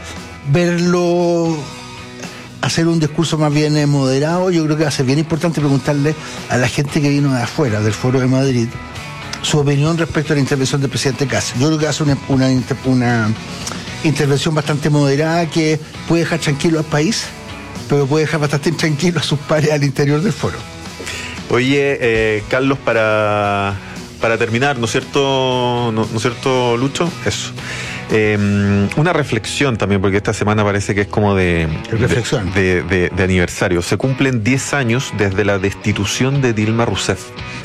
verlo hacer un discurso más bien eh, moderado. Yo creo que va a ser bien importante preguntarle a la gente que vino de afuera, del Foro de Madrid, su opinión respecto a la intervención del presidente Kast. Yo creo que va a ser una, una, inter- una intervención bastante moderada que puede dejar tranquilo al país, pero puede dejar bastante intranquilo a sus pares al interior del foro. Oye, eh, Carlos, para, para terminar, ¿no es cierto, no, ¿no es cierto, Lucho? Eso. Eh, una reflexión también, porque esta semana parece que es como de, ¿Qué reflexión? de, de, de aniversario. Se cumplen diez años desde la destitución de Dilma Rousseff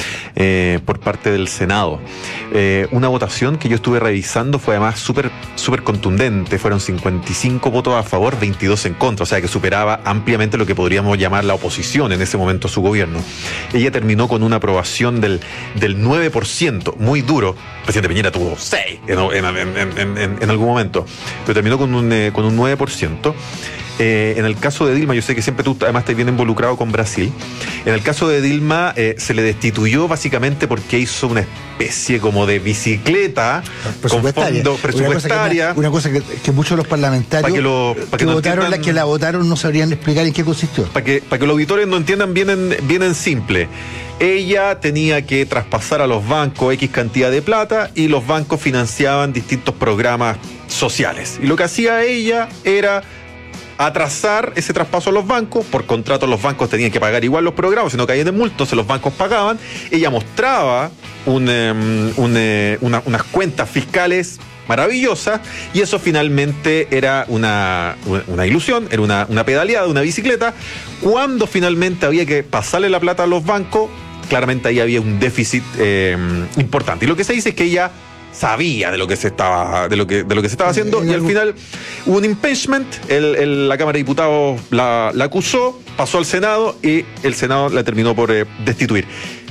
eh, por parte del Senado. Eh, una votación que yo estuve revisando fue además súper súper contundente. Fueron cincuenta y cinco votos a favor, veintidós en contra, o sea que superaba ampliamente lo que podríamos llamar la oposición en ese momento a su gobierno. Ella terminó con una aprobación del, del nueve por ciento, muy duro. El presidente Piñera tuvo seis en, en, en, en, en, en algún momento, pero terminó con un, eh, con un nueve por ciento. Eh, en el caso de Dilma, yo sé que siempre tú además estás bien involucrado con Brasil. En el caso de Dilma, eh, se le destituyó básicamente porque hizo una especie como de bicicleta con fondo presupuestaria. Una cosa que, una cosa que, que muchos de los parlamentarios Pa' que lo- pa' que que no votaron, entiendan- la que la votaron no sabrían explicar en qué consistió. Para que, para que los auditores no entiendan bien en, bien en simple. Ella tenía que traspasar a los bancos X cantidad de plata y los bancos financiaban distintos programas sociales. Y lo que hacía ella era atrasar ese traspaso a los bancos. Por contrato los bancos tenían que pagar igual los programas, si no caían en multa, entonces los bancos pagaban. Ella mostraba un, um, un, eh, una, unas cuentas fiscales maravillosas, y eso finalmente era una, una ilusión, era una, una pedaleada, una bicicleta. Cuando finalmente había que pasarle la plata a los bancos, claramente ahí había un déficit eh, importante. Y lo que se dice es que ella sabía de lo que se estaba de lo que de lo que se estaba haciendo, y al final hubo un impeachment. el, el, la Cámara de Diputados la, la acusó, pasó al Senado y el Senado la terminó por eh, destituir.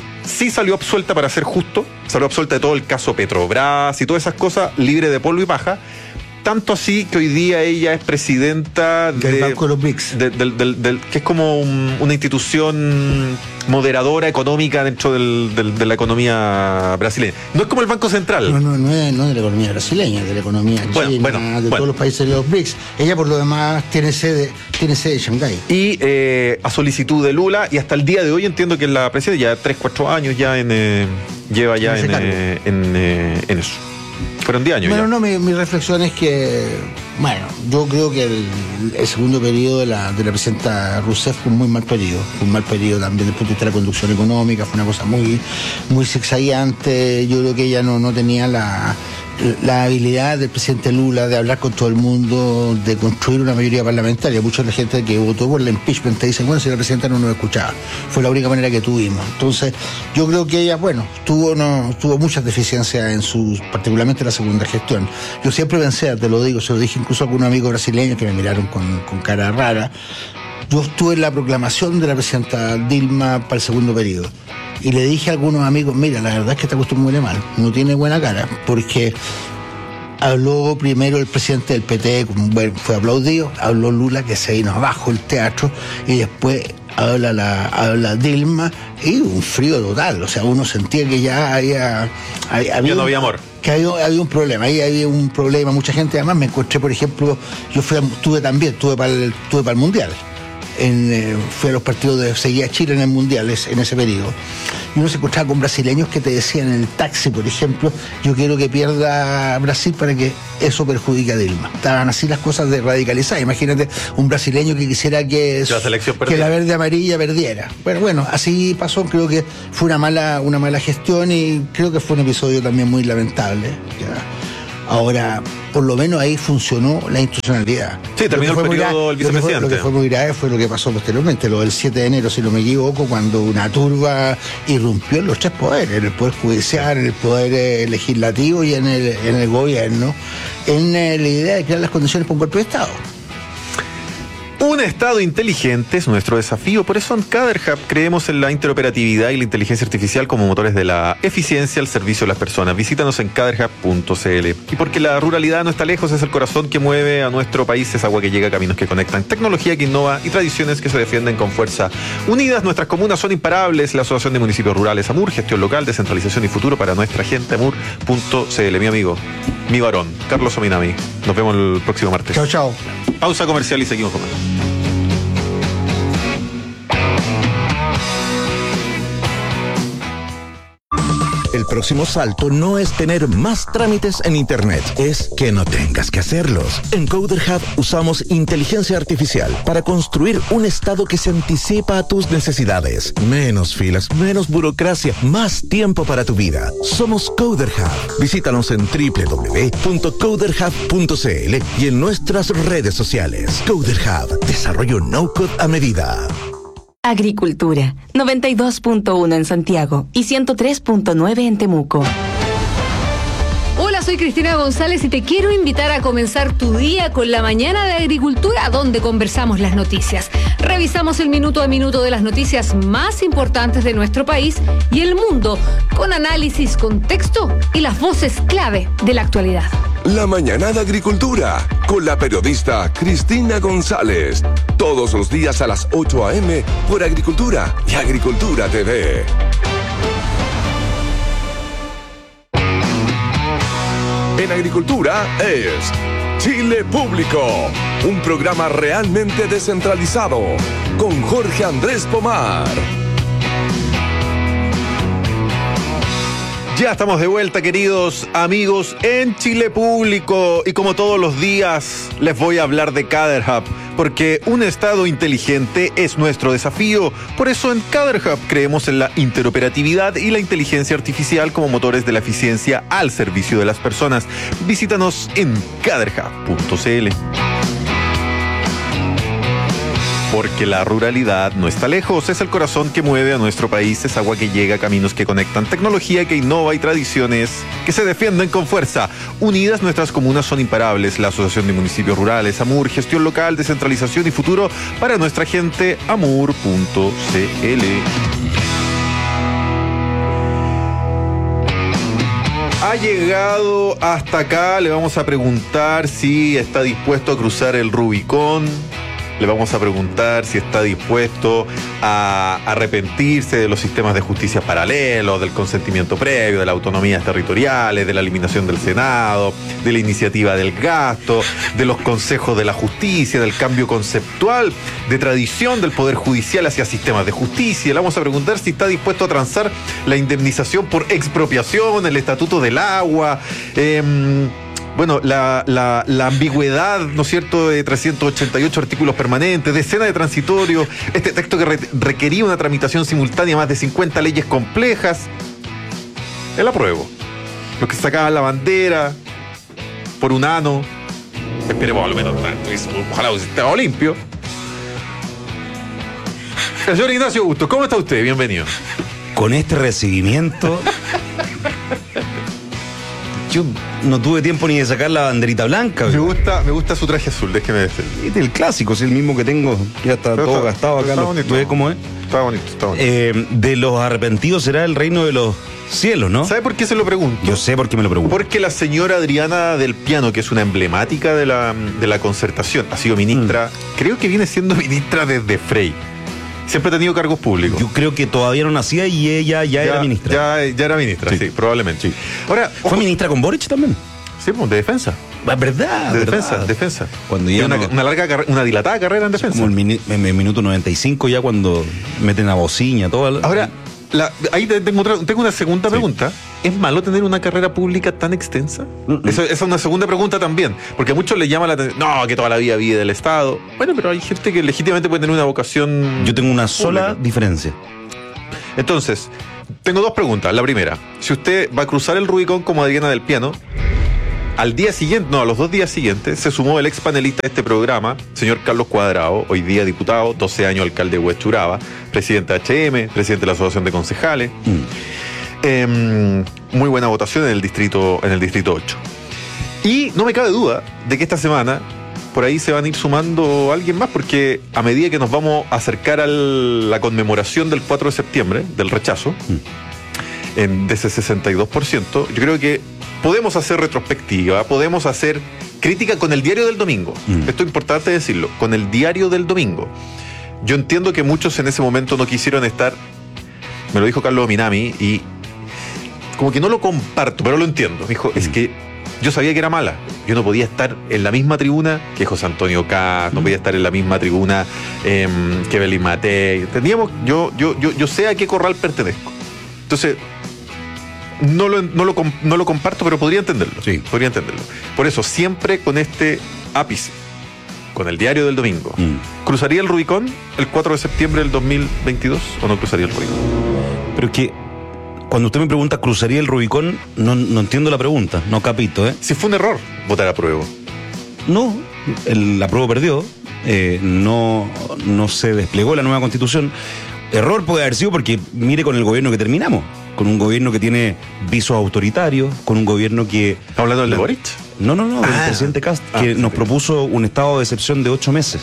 Sí salió absuelta, para ser justo, salió absuelta de todo el caso Petrobras y todas esas cosas, libre de polvo y paja. Tanto así que hoy día ella es presidenta Del de, Banco de los B R I C S. de- del- del- del- que es como un- una institución moderadora económica dentro del- del- de la economía brasileña. No es como el Banco Central. No, no, no es, no es de la economía brasileña, es de la economía Bueno, china, bueno, de bueno. todos los países de los B R I C S. Ella, por lo demás, tiene sede, tiene sede en Shanghái. Y eh, a solicitud de Lula, y hasta el día de hoy entiendo que la presidenta ya tres, cuatro años ya en eh, lleva ya En ese en, cargo. eh, en, eh, en eso. Fueron diez años Bueno, ya. no, mi, mi reflexión es que, bueno, yo creo que el, el segundo periodo de la, de la presidenta Rousseff fue un muy mal periodo. Fue un mal periodo también desde el punto de vista de la conducción económica, fue una cosa muy, muy zigzagueante. Yo creo que ella no, no tenía la, la habilidad del presidente Lula de hablar con todo el mundo, de construir una mayoría parlamentaria. Mucha de la gente que votó por el impeachment te dicen, bueno, si la presidenta no nos escuchaba. Fue la única manera que tuvimos. Entonces, yo creo que ella, bueno, tuvo, no, tuvo muchas deficiencias en su, particularmente en la segunda gestión. Yo siempre pensé, te lo digo, se lo dije incluso a algunos amigos brasileños que me miraron con, con cara rara. Yo estuve en la proclamación de la presidenta Dilma para el segundo periodo. Y le dije a algunos amigos, mira, la verdad es que esta cuestión huele mal, no tiene buena cara, porque habló primero el presidente del P T, bueno, fue aplaudido, habló Lula, que se vino abajo el teatro, y después habla la habla Dilma, y un frío total, o sea, uno sentía que ya había... había ya no había amor. Que había, había un problema, ahí había un problema, mucha gente, además me encontré, por ejemplo, yo fui a, tuve también, tuve para el, tuve para el Mundial. En, eh, fui a los partidos de seguía Chile en el Mundial en ese periodo, y uno se encontraba con brasileños que te decían en el taxi, por ejemplo, yo quiero que pierda Brasil para que eso perjudique a Dilma. Estaban así las cosas de radicalizar. Imagínate un brasileño que quisiera que, la, que la verde amarilla perdiera. Bueno, bueno, así pasó. Creo que fue una mala, una mala gestión, y creo que fue un episodio también muy lamentable. Ya. Ahora, por lo menos ahí funcionó la institucionalidad. Sí, terminó el periodo del vicepresidente. Lo que, fue, lo que fue muy grave fue lo que pasó posteriormente, lo del siete de enero, si no me equivoco, cuando una turba irrumpió en los tres poderes, en el Poder Judicial, en el Poder eh, Legislativo y en el, en el Gobierno, en eh, la idea de crear las condiciones para un golpe de Estado. Un Estado inteligente es nuestro desafío, por eso en CaderHub creemos en la interoperatividad y la inteligencia artificial como motores de la eficiencia al servicio de las personas. Visítanos en caderhub punto c l. Y porque la ruralidad no está lejos, es el corazón que mueve a nuestro país, es agua que llega, caminos que conectan, tecnología que innova y tradiciones que se defienden con fuerza. Unidas, nuestras comunas son imparables. La Asociación de Municipios Rurales AMUR, gestión local, descentralización y futuro para nuestra gente, amur punto c l. Mi amigo, mi varón, Carlos Ominami. Nos vemos el próximo martes. Chao, chao. Pausa comercial y seguimos con más. El próximo salto no es tener más trámites en Internet, es que no tengas que hacerlos. En CoderHub usamos inteligencia artificial para construir un estado que se anticipa a tus necesidades. Menos filas, menos burocracia, más tiempo para tu vida. Somos CoderHub. Visítanos en doble u doble u doble u punto coderhub punto c l y en nuestras redes sociales. CoderHub, desarrollo no-code a medida. Agricultura, noventa y dos punto uno en Santiago y ciento tres punto nueve en Temuco. Hola, soy Cristina González y te quiero invitar a comenzar tu día con la mañana de Agricultura, donde conversamos las noticias. Revisamos el minuto a minuto de las noticias más importantes de nuestro país y el mundo, con análisis, contexto y las voces clave de la actualidad. La mañana de Agricultura, con la periodista Cristina González. Todos los días a las ocho a eme por Agricultura y Agricultura T V. En Agricultura es Chile Público, un programa realmente descentralizado, con Jorge Andrés Pomar. Ya estamos de vuelta, queridos amigos, en Chile Público, y como todos los días les voy a hablar de CaderHub, porque un Estado inteligente es nuestro desafío. Por eso en CaderHub creemos en la interoperatividad y la inteligencia artificial como motores de la eficiencia al servicio de las personas. Visítanos en caderhub punto c l. Porque la ruralidad no está lejos, es el corazón que mueve a nuestro país, es agua que llega, caminos que conectan, tecnología que innova y tradiciones que se defienden con fuerza. Unidas, nuestras comunas son imparables. La Asociación de Municipios Rurales AMUR, gestión local, descentralización y futuro para nuestra gente, amur punto c l. Ha llegado hasta acá, le vamos a preguntar si está dispuesto a cruzar el Rubicón. Le vamos a preguntar si está dispuesto a arrepentirse de los sistemas de justicia paralelos, del consentimiento previo, de las autonomías territoriales, de la eliminación del Senado, de la iniciativa del gasto, de los consejos de la justicia, del cambio conceptual, de tradición del Poder Judicial hacia sistemas de justicia. Le vamos a preguntar si está dispuesto a transar la indemnización por expropiación, el estatuto del agua, eh, Bueno, la, la, la ambigüedad, ¿no es cierto?, de trescientos ochenta y ocho artículos permanentes, decenas de transitorios, este texto que re, requería una tramitación simultánea, más de cincuenta leyes complejas. El apruebo. Los que sacaban la bandera por un ano. Esperemos al menos tanto. Ojalá esté limpio. El señor Ignacio Bustos, ¿cómo está usted? Bienvenido. Con este recibimiento... Yo no tuve tiempo ni de sacar la banderita blanca. Me gusta, me gusta su traje azul, déjeme decir. Este es el clásico, es el mismo que tengo. Ya está Pero todo está- gastado acá. está lo- bonito. ¿Tú ves cómo es? Está bonito, está bonito. Eh, de los arrepentidos será el reino de los cielos, ¿no? ¿Sabe por qué se lo pregunto? Yo sé por qué me lo pregunto. Porque la señora Adriana del Piano, que es una emblemática de la, de la concertación, ha sido ministra, Mm. creo que viene siendo ministra desde Frey. Siempre ha tenido cargos públicos. Yo creo que todavía no nacía y ella ya, era ministra. Ya, ya era ministra, sí, Sí. probablemente. Sí. Ahora, ¿Fue ministra con Boric también? sí, pues, de defensa. Es verdad. De verdad. defensa, defensa. Cuando Tiene ya una, no- una larga carre- una dilatada carrera en defensa. Como el mini- en el minuto noventa y cinco ya cuando meten a bociña, todo. la- Ahora, la- ahí te- tengo, otra- tengo una segunda pregunta. ¿Es malo tener una carrera pública tan extensa? Mm-mm. Eso- esa es una segunda pregunta también. Porque a muchos les llama la atención. No, que toda la vida vive del Estado. Bueno, pero hay gente que legítimamente puede tener una vocación. Yo tengo una sola pública. diferencia. Entonces, tengo dos preguntas. La primera, si usted va a cruzar el Rubicón como Adriana del Piano, al día siguiente, no, a los dos días siguientes, se sumó el ex panelista de este programa, señor Carlos Cuadrado, hoy día diputado, doce años alcalde de Huechuraba, presidente de H M, presidente de la Asociación de Concejales. Mm. Eh, muy buena votación en el distrito, en el distrito ocho. Y no me cabe duda de que esta semana por ahí se van a ir sumando alguien más, porque a medida que nos vamos a acercar a la conmemoración del cuatro de septiembre, del rechazo, en, de ese sesenta y dos por ciento, yo creo que podemos hacer retrospectiva, podemos hacer crítica con el diario del domingo. Mm. Esto es importante decirlo, con el diario del domingo. Yo entiendo que muchos en ese momento no quisieron estar, me lo dijo Carlos Minami, y como que no lo comparto, pero lo entiendo. Me dijo, es que yo sabía que era mala. Yo no podía estar en la misma tribuna que José Antonio Caz, no podía estar en la misma tribuna eh, que Belín Matei. Teníamos, yo, yo, yo, yo sé a qué corral pertenezco. Entonces, no lo, no lo, com- no lo comparto, pero podría entenderlo. Sí. Podría entenderlo. Por eso, siempre con este ápice, con el diario del domingo, Mm. ¿cruzaría el Rubicón el cuatro de septiembre del dos mil veintidós o no cruzaría el Rubicón? Pero es que cuando usted me pregunta, ¿cruzaría el Rubicón? No, no entiendo la pregunta, no capito, ¿eh? Si fue un error votar a prueba. No, el, la prueba perdió, eh, no, no se desplegó la nueva constitución. Error puede haber sido porque mire con el gobierno que terminamos, con un gobierno que tiene visos autoritarios, con un gobierno que... ¿Está hablando del de Boric? No, no, no, del Ah. presidente Cast, Ah, que sí, nos sí. propuso un estado de excepción de ocho meses.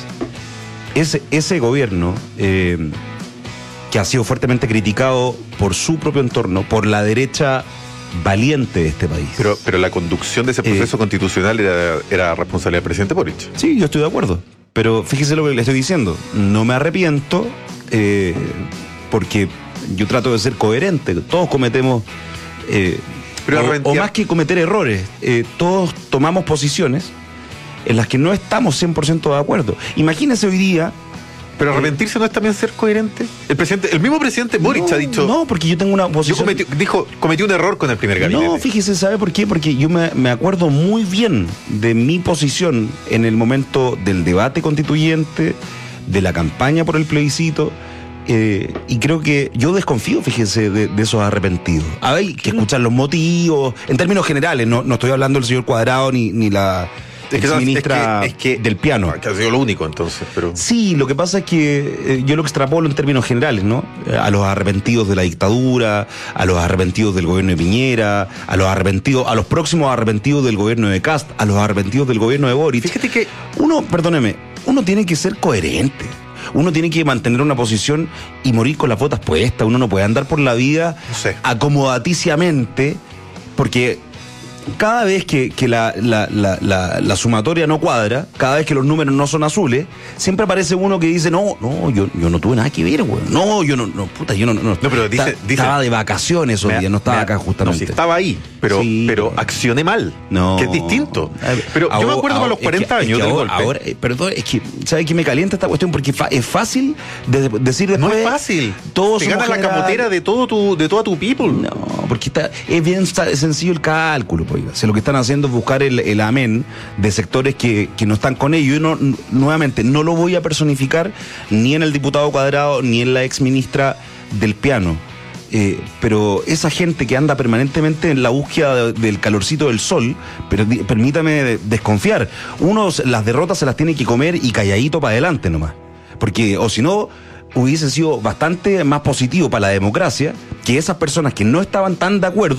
Ese, ese gobierno, eh, que ha sido fuertemente criticado por su propio entorno, por la derecha valiente de este país. Pero, pero la conducción de ese proceso Eh, constitucional era, era responsabilidad del presidente Boric. Sí, yo estoy de acuerdo. Pero fíjese lo que le estoy diciendo. No me arrepiento eh, porque yo trato de ser coherente. Todos cometemos... eh, Pero o, arrepentir- o más que cometer errores, eh, todos tomamos posiciones en las que no estamos cien por ciento de acuerdo. Imagínese hoy día... Pero arrepentirse no es también ser coherente. El presidente, el mismo presidente Boric no, ha dicho. No, porque yo tengo una Yo posición... cometí, dijo, cometí un error con el primer gabinete. No, fíjese, ¿sabe por qué? Porque yo me, me acuerdo muy bien de mi posición en el momento del debate constituyente, de la campaña por el plebiscito, eh, y creo que yo desconfío, fíjese, de, de esos arrepentidos. Hay que escuchar los motivos, en términos generales, no, no estoy hablando del señor Cuadrado ni, ni la Es que, ministra es que, es que- del piano. Que ha sido lo único entonces, pero. Sí, lo que pasa es que eh, yo lo extrapolo en términos generales, ¿no? Eh, A los arrepentidos de la dictadura, a los arrepentidos del gobierno de Piñera, a los arrepentidos, a los próximos arrepentidos del gobierno de Cast, a los arrepentidos del gobierno de Boric. Fíjate que. Uno, perdóneme, uno tiene que ser coherente. Uno tiene que mantener una posición y morir con las botas puestas. Uno no puede andar por la vida No sé. acomodaticiamente, porque cada vez que, que la, la, la, la, la sumatoria no cuadra, cada vez que los números no son azules, siempre aparece uno que dice, no, no, yo, yo no tuve nada que ver, güey. No, yo no, no, puta, yo no, no. No, pero dice- Ta- dice- estaba de vacaciones esos Me- días, no estaba me- acá No, justamente. sí, estaba ahí, pero, Sí, pero pero- accioné mal. No. Que es distinto. A ver, Pero yo me ahora- acuerdo para los es que- cuarenta es que años del ahora, golpe. ahora, eh, perdón, es que, ¿sabe qué me calienta esta cuestión? Porque fa- es fácil de, de decir no después. es fácil. Todos Te somos gana la generales. camotera de todo tu, de toda tu people. No, porque está, es bien sa- sencillo el cálculo, pues. O sea, lo que están haciendo es buscar el, el amén de sectores que, que no están con ellos. Y no, n- nuevamente, no lo voy a personificar ni en el diputado Cuadrado ni en la ex ministra del piano. Eh, pero esa gente que anda permanentemente en la búsqueda de- del calorcito del sol, pero di- permítame de- desconfiar, uno se- las derrotas se las tiene que comer y calladito para adelante nomás. Porque, o si no, hubiese sido bastante más positivo para la democracia que esas personas que no estaban tan de acuerdo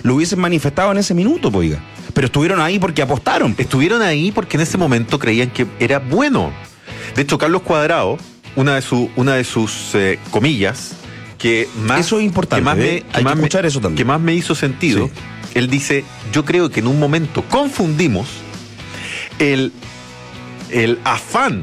lo hubiesen manifestado en ese minuto, pues, oiga. Pero estuvieron ahí porque apostaron. Estuvieron ahí porque en ese momento creían que era bueno. De hecho, Carlos Cuadrado, una de, su, una de sus eh, comillas, que más, eso es importante, que más ¿eh? me, Hay más que escuchar me, eso también. que más me hizo sentido, sí. Él dice, yo creo que en un momento confundimos el, el afán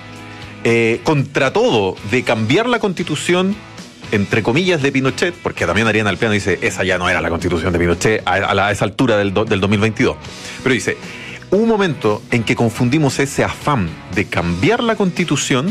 eh, contra todo de cambiar la Constitución, entre comillas, de Pinochet, porque también Ariana Alpeano dice, esa ya no era la Constitución de Pinochet a, a, la, a esa altura del, do, del dos mil veintidós. Pero dice, hubo un momento en que confundimos ese afán de cambiar la Constitución,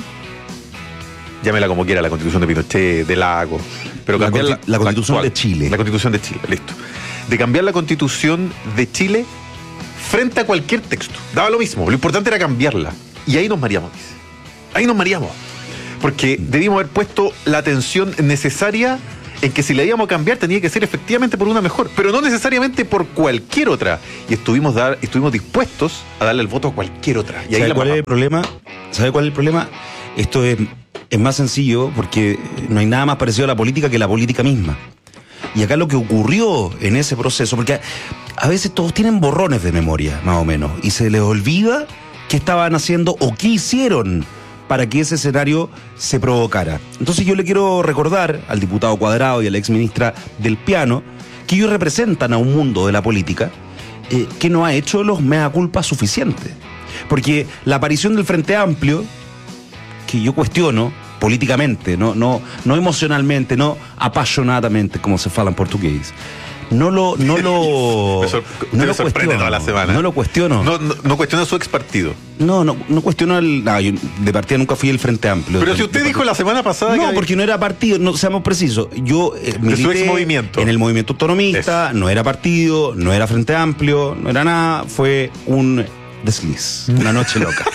llámela como quiera, la Constitución de Pinochet, de Lago, pero la, cambiar la, la, la Constitución la actual, de Chile. La Constitución de Chile, listo. De cambiar la Constitución de Chile frente a cualquier texto. Daba lo mismo, lo importante era cambiarla. Y ahí nos mareamos, dice. Ahí nos mareamos. Porque debimos haber puesto la atención necesaria en que si la íbamos a cambiar tenía que ser efectivamente por una mejor, pero no necesariamente por cualquier otra. Y estuvimos, dar, estuvimos dispuestos a darle el voto a cualquier otra. Y ahí ¿Sabe la cuál pasamos. es el problema? ¿Sabe cuál es el problema? Esto es, es más sencillo porque no hay nada más parecido a la política que la política misma. Y acá lo que ocurrió en ese proceso, porque a, a veces todos tienen borrones de memoria, más o menos, y se les olvida qué estaban haciendo o qué hicieron para que ese escenario se provocara. Entonces yo le quiero recordar al diputado Cuadrado y a la exministra del Piano que ellos representan a un mundo de la política eh, que no ha hecho los mea culpa suficientes. Porque la aparición del Frente Amplio, que yo cuestiono políticamente, no, no, no emocionalmente, no apasionadamente, como se fala en portugués, no lo, no lo, me sor- no me lo sorprende cuestiono, toda la semana. no lo cuestiono. No, no, no cuestiona su ex partido. No, no, no cuestiono el. No, yo de partida nunca fui el Frente Amplio. Pero si usted de, dijo de, la semana pasada no, que... porque no era partido, no seamos precisos. Yo eh, de su ex milité movimiento. en el movimiento autonomista, Eso. no era partido, no era Frente Amplio, no era nada, fue un desliz, una noche loca.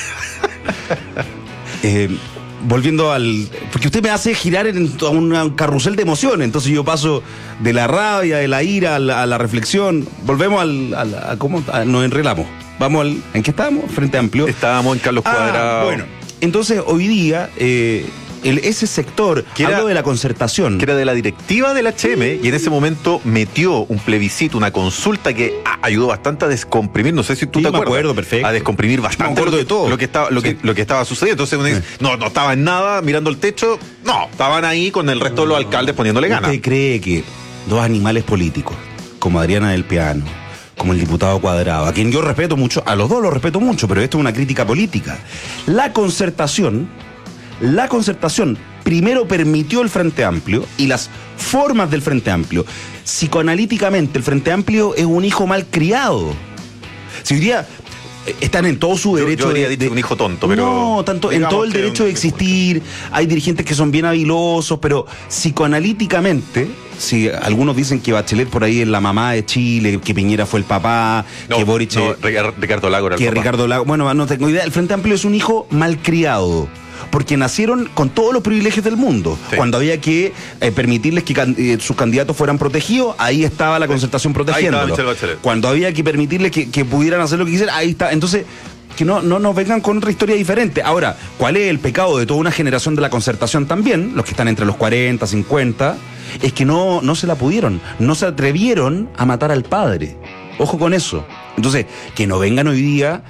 eh, Volviendo al... Porque usted me hace girar en un carrusel de emociones, entonces yo paso de la rabia, de la ira a la, a la reflexión. Volvemos al... al a ¿Cómo? A, nos enrelamos. Vamos al... ¿En qué estábamos? Frente Amplio. Estábamos en Carlos Cuadrado. Ah, bueno, entonces hoy día... Eh, El, ese sector, que era, hablo de la concertación, que era de la directiva del H M, y en ese momento metió un plebiscito, una consulta que a, ayudó bastante a descomprimir, no sé si tú sí, te me acuerdas, acuerdo, perfecto. a descomprimir bastante me acuerdo lo que, de todo. lo que estaba, lo, sí. que, lo que estaba sucediendo. Entonces uno dice, sí. no, no estaba en nada mirando el techo, no, estaban ahí con el resto de los alcaldes poniéndole ganas. ¿Usted cree que dos animales políticos, como Adriana del Piano, como el diputado Cuadrado, a quien yo respeto mucho, a los dos los respeto mucho, pero esto es una crítica política, la concertación, la concertación primero permitió el Frente Amplio y las formas del Frente Amplio? Psicoanalíticamente, el Frente Amplio es un hijo mal criado. Si hoy día están en todo su derecho. Yo, yo habría de, dicho de, un hijo tonto, pero. No, tanto en todo el derecho de existir. Hay dirigentes que son bien habilosos, pero psicoanalíticamente, si algunos dicen que Bachelet por ahí es la mamá de Chile, que Piñera fue el papá, No, que Boric. no, Ricardo Lago era el que papá. Ricardo Lago. Bueno, no tengo idea. El Frente Amplio es un hijo malcriado, porque nacieron con todos los privilegios del mundo. Sí. Cuando había que eh, permitirles que can, eh, sus candidatos fueran protegidos, ahí estaba la concertación protegiéndolo. Cuando había que permitirles que, que pudieran hacer lo que quisieran, ahí está. Entonces, que no, no nos vengan con otra historia diferente. Ahora, ¿cuál es el pecado de toda una generación de la concertación también? Los que están entre los cuarenta, cincuenta, es que no, no se la pudieron, no se atrevieron a matar al padre. Ojo con eso. Entonces, que no vengan hoy día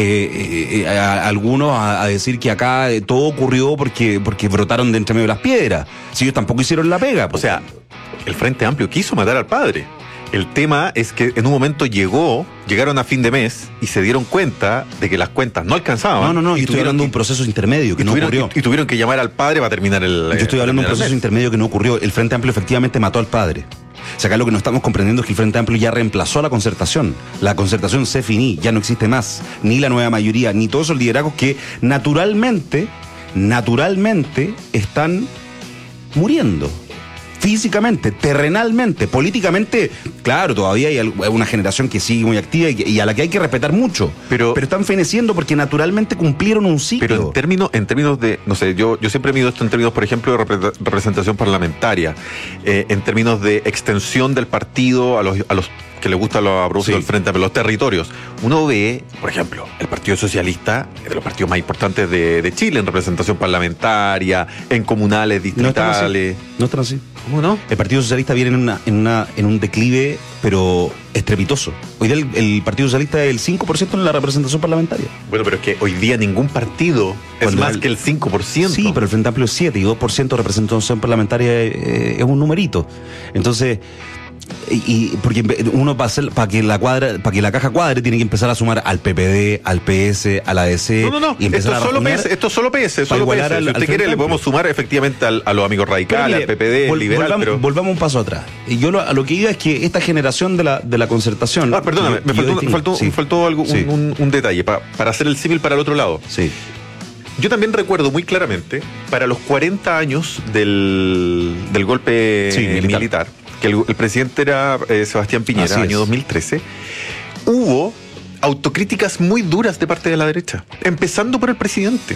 eh, eh, a, a algunos a, a decir que acá eh, todo ocurrió porque, porque brotaron de entre medio de las piedras. Si ellos tampoco hicieron la pega. O sea, el Frente Amplio quiso matar al padre. El tema es que en un momento llegó, llegaron a fin de mes y se dieron cuenta de que las cuentas no alcanzaban. No, no, no, y yo estoy hablando de un proceso intermedio que no ocurrió. Y, y tuvieron que llamar al padre para terminar el... Yo estoy hablando de un proceso intermedio que no ocurrió. El Frente Amplio efectivamente mató al padre. O sea, acá lo que no estamos comprendiendo es que el Frente Amplio ya reemplazó a la concertación. La concertación se finí, ya no existe más. Ni la nueva mayoría, ni todos esos liderazgos que naturalmente, naturalmente están muriendo. Físicamente, terrenalmente, políticamente, claro, todavía hay una generación que sigue muy activa y, y a la que hay que respetar mucho. Pero, pero están feneciendo porque naturalmente cumplieron un ciclo. Pero en términos, en términos de, no sé, yo, yo siempre mido esto en términos, por ejemplo, de repre- representación parlamentaria, eh, en términos de extensión del partido a los, a los que le gusta lo a propósito Sí. del Frente Amplio, los territorios. Uno ve, por ejemplo, el Partido Socialista es de los partidos más importantes de, de Chile en representación parlamentaria, en comunales, No están así. distritales. No están así. ¿Cómo no? El Partido Socialista viene en, una, en, una, en un declive, pero estrepitoso. Hoy día el, el Partido Socialista es el cinco por ciento en la representación parlamentaria. Bueno, pero es que hoy día ningún partido es Cuando más el- que el cinco por ciento. Sí, pero el Frente Amplio es siete y dos por ciento de representación parlamentaria eh, es un numerito. Entonces, y, y porque uno para hacer, para que la cuadra, para que la caja cuadre tiene que empezar a sumar al P P D, al P S, a la D C No, no, no. y Esto empezar es a solo P rajuñar. S, esto es solo P S, para solo P S. igualar al- Si al usted Frente quiere, le Amplio. podemos sumar efectivamente al- a los amigos Pero radicales, mire, al P P D, al vol- liberal, volvamos, pero... volvamos un paso atrás. Y yo lo, a lo que iba es que esta generación de la, de la concertación. Ah, perdóname, yo- me yo faltó, distingo- faltó, sí. faltó algo, un, Sí. un- un detalle pa- para hacer el símil para el otro lado. Sí. Yo también recuerdo muy claramente, para los cuarenta años del, del golpe Sí, militar. militar. que el, el presidente era eh, Sebastián Piñera, Así es. año dos mil trece, hubo autocríticas muy duras de parte de la derecha, empezando por el presidente.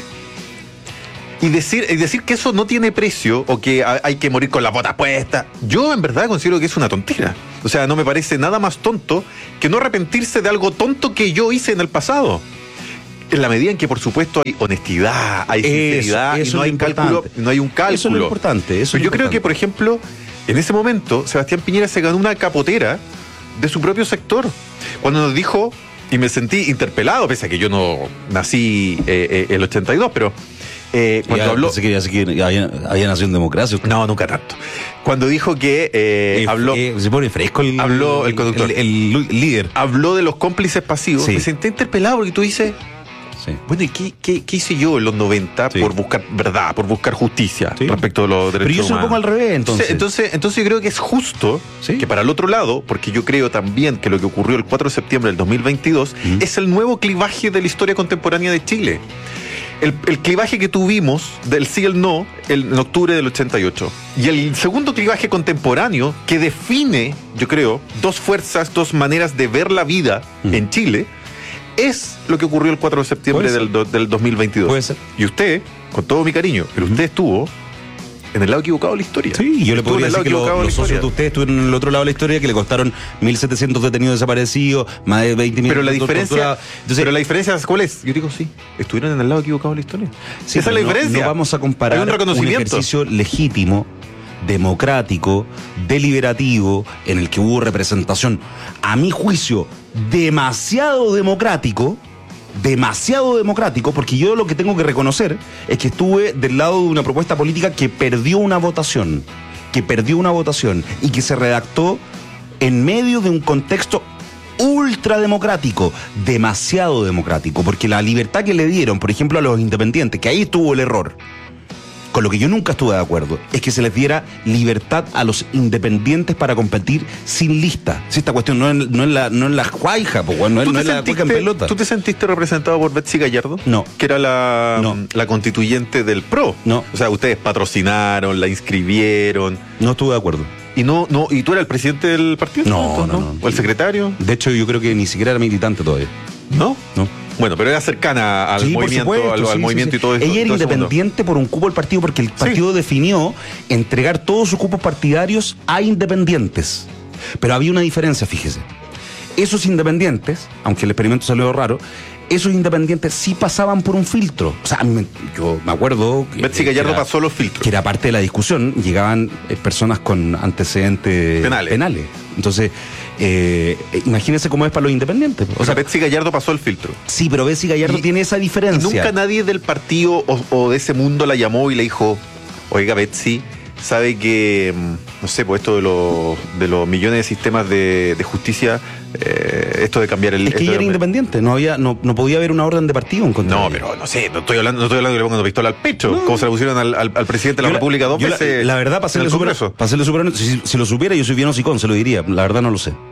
Y decir, y decir que eso no tiene precio o que ha- hay que morir con la bota puesta, yo en verdad considero que es una tontera. O sea, no me parece nada más tonto que no arrepentirse de algo tonto que yo hice en el pasado. En la medida en que, por supuesto, hay honestidad, hay Eso- sinceridad eso y no es hay lo cálculo, importante. no hay un cálculo. Eso es lo importante. Eso Pero es yo lo creo que, importante. por ejemplo, en ese momento, Sebastián Piñera se ganó una capotera de su propio sector. Cuando nos dijo, y me sentí interpelado, pese a que yo no nací eh, eh, el ochenta y dos, pero eh, cuando Ya, habló... pensé que, ya sé que había, había nacido en democracia. usted. No, nunca tanto. Cuando dijo que eh, Eh, habló... eh, se pone fresco el, habló el conductor. el, el líder. habló de los cómplices pasivos, Sí. me sentí interpelado porque tú dices, Sí. bueno, ¿y qué, qué, qué hice yo en los noventa Sí. por buscar verdad, por buscar justicia Sí. respecto de los derechos Pero yo se lo humanos? pongo al revés, entonces. entonces, entonces yo creo que es justo Sí. que para el otro lado, porque yo creo también que lo que ocurrió el cuatro de septiembre del dos mil veintidós Ujú. es el nuevo clivaje de la historia contemporánea de Chile. El, el clivaje que tuvimos del sí y el no el- en octubre del ochenta y ocho. Y el segundo clivaje contemporáneo que define, yo creo, dos fuerzas, dos maneras de ver la vida Ujú. en Chile, es lo que ocurrió el cuatro de septiembre Puede ser. del, do- del dos mil veintidós. Puede ser. Y usted, con todo mi cariño, pero usted estuvo en el lado equivocado de la historia. Sí, yo le Estuvo en podría el decir lado que lo- equivocado de la los socios historia. de ustedes estuvieron en el otro lado de la historia, que le costaron mil setecientos detenidos desaparecidos, más de veinte mil Pero la diferencia, torturados. Entonces, pero la diferencia, ¿cuál es? Yo digo sí, estuvieron en el lado equivocado de la historia. sí, Esa es la pero no- diferencia. No, vamos a comparar Hay un reconocimiento. ejercicio legítimo, democrático, deliberativo, en el que hubo representación, a mi juicio, demasiado democrático, demasiado democrático, porque yo lo que tengo que reconocer es que estuve del lado de una propuesta política que perdió una votación, que perdió una votación y que se redactó en medio de un contexto ultra democrático, demasiado democrático, porque la libertad que le dieron, por ejemplo, a los independientes, que ahí estuvo el error, con lo que yo nunca estuve de acuerdo, es que se les diera libertad a los independientes para competir sin lista. Si esta cuestión no es, no es la, no es la juaija, pues, no es, ¿Tú no te es la sentiste- cueca en pelota. ¿Tú te sentiste representado por Betsy Gallardo? No. Que era la, No. la constituyente del P R O. No. O sea, ustedes patrocinaron, la inscribieron. No estuve de acuerdo. Y no, no, ¿y tú eras el presidente del partido? No, Entonces, no, no. ¿O el secretario? De hecho, yo creo que ni siquiera era militante todavía. ¿No? ¿No? Bueno, pero era cercana al Sí, por movimiento, supuesto, al, al sí, movimiento sí, y todo sí. eso. Ella era todo ese mundo. independiente por un cupo del partido porque el partido definió entregar todos sus cupos partidarios a independientes. Pero había una diferencia, fíjese. Esos independientes, aunque el experimento salió raro, esos independientes sí pasaban por un filtro. O sea, a mí me- yo me acuerdo que, Betsy que Gallardo era- pasó los filtros. que era parte de la discusión, llegaban eh, personas con antecedentes Penales. Entonces, eh, eh, imagínense cómo es para los independientes. O sea, Betsy Gallardo pasó el filtro. Sí, pero Betsy Gallardo Y- tiene esa Y diferencia. nunca nadie del partido o, o de ese mundo la llamó y le dijo, oiga Betsy, sabe que, mm, no sé, pues esto de los, de los millones de sistemas de, de justicia, eh, esto de cambiar el... Es que esto ella de- era independiente, no había, no, no podía haber una orden de partido en contra No, de ella. pero no sé, no estoy hablando, no estoy hablando que le pongan una pistola al pecho, como se la pusieron al, al- al presidente de la Yo República dos yo la- veces. La, verdad, para en serle el súper, Congreso. para serle súper honesto, si, si lo supiera, yo soy bien hocicón, se lo diría. La verdad no lo sé.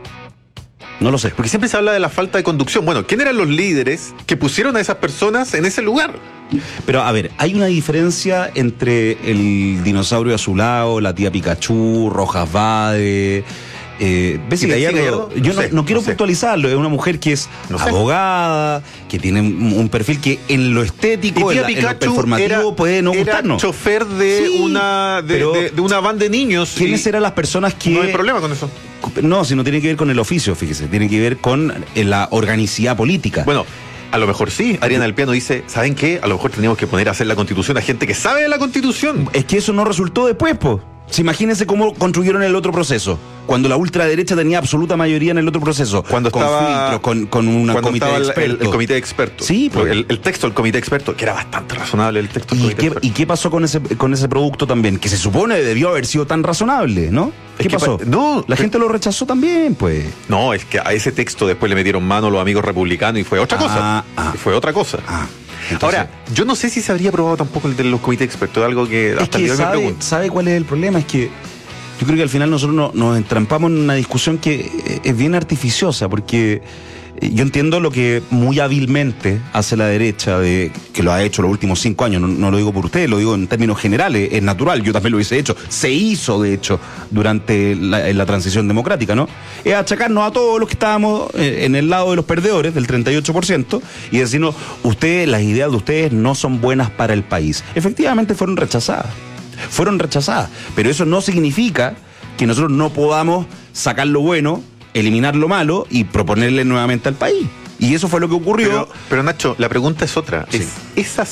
No lo sé. Porque siempre se habla de la falta de conducción. Bueno, ¿quién eran los líderes que pusieron a esas personas en ese lugar? Pero a ver, hay una diferencia entre el dinosaurio azulado, la tía Pikachu, Rojas Vade, Eh, Bessie ¿Y Betsy Gallardo, Gallardo? yo No no, sé, no quiero no sé. puntualizarlo, es una mujer que es No sé. abogada, que tiene un un perfil que en lo Y estético, en, Pía la- en lo Pikachu performativo era, puede no era gustarnos. chofer de Sí, una de, pero de- de una van de niños. ¿Quiénes y eran las personas que...? No hay problema con eso. No, si no tiene que ver con el oficio, fíjese, tiene que ver con eh, la organicidad política. Bueno, a lo mejor sí. Ariana del Piano dice, ¿saben qué? A lo mejor teníamos que poner a hacer la constitución a gente que sabe de la constitución. Es que eso no resultó después, po. Si imagínense cómo construyeron el otro proceso. Cuando la ultraderecha tenía absoluta mayoría en el otro proceso. Cuando con estaba- filtros, con, con una Cuando comité estaba de el- expertos. el, el comité de expertos. Sí, pues. el, el texto del comité de expertos, que era bastante razonable el texto del ¿Y comité qué, de expertos. ¿Y qué pasó con ese, con ese producto también? Que se supone debió haber sido tan razonable, ¿no? Es ¿Qué que pasó? pa- no, la pe- gente lo rechazó también, pues. No, es que a ese texto después le metieron mano los amigos republicanos y fue otra Ah, cosa. ah. Y fue otra cosa. Ah, entonces- Ahora, yo no sé si se habría aprobado tampoco el de los comités de expertos, es algo que es hasta el que día de hoy me sabe, pregunto. ¿sabe cuál es el problema? Es que yo creo que al final nosotros no- nos entrampamos en una discusión que eh, es bien artificiosa, porque eh, yo entiendo lo que muy hábilmente hace la derecha, de que lo ha hecho los últimos cinco años, no, no lo digo por ustedes, lo digo en términos generales, es natural, yo también lo hubiese hecho, se hizo de hecho durante la, en la transición democrática, ¿no? Es achacarnos a todos los que estábamos eh, en el lado de los perdedores, del treinta y ocho por ciento, y decirnos, ustedes, las ideas de ustedes no son buenas para el país. Efectivamente fueron rechazadas. Fueron rechazadas, pero eso no significa que nosotros no podamos sacar lo bueno, eliminar lo malo y proponerle nuevamente al país. Y eso fue lo que ocurrió. Pero, pero Nacho, la pregunta es otra. Sí. Es, ¿esas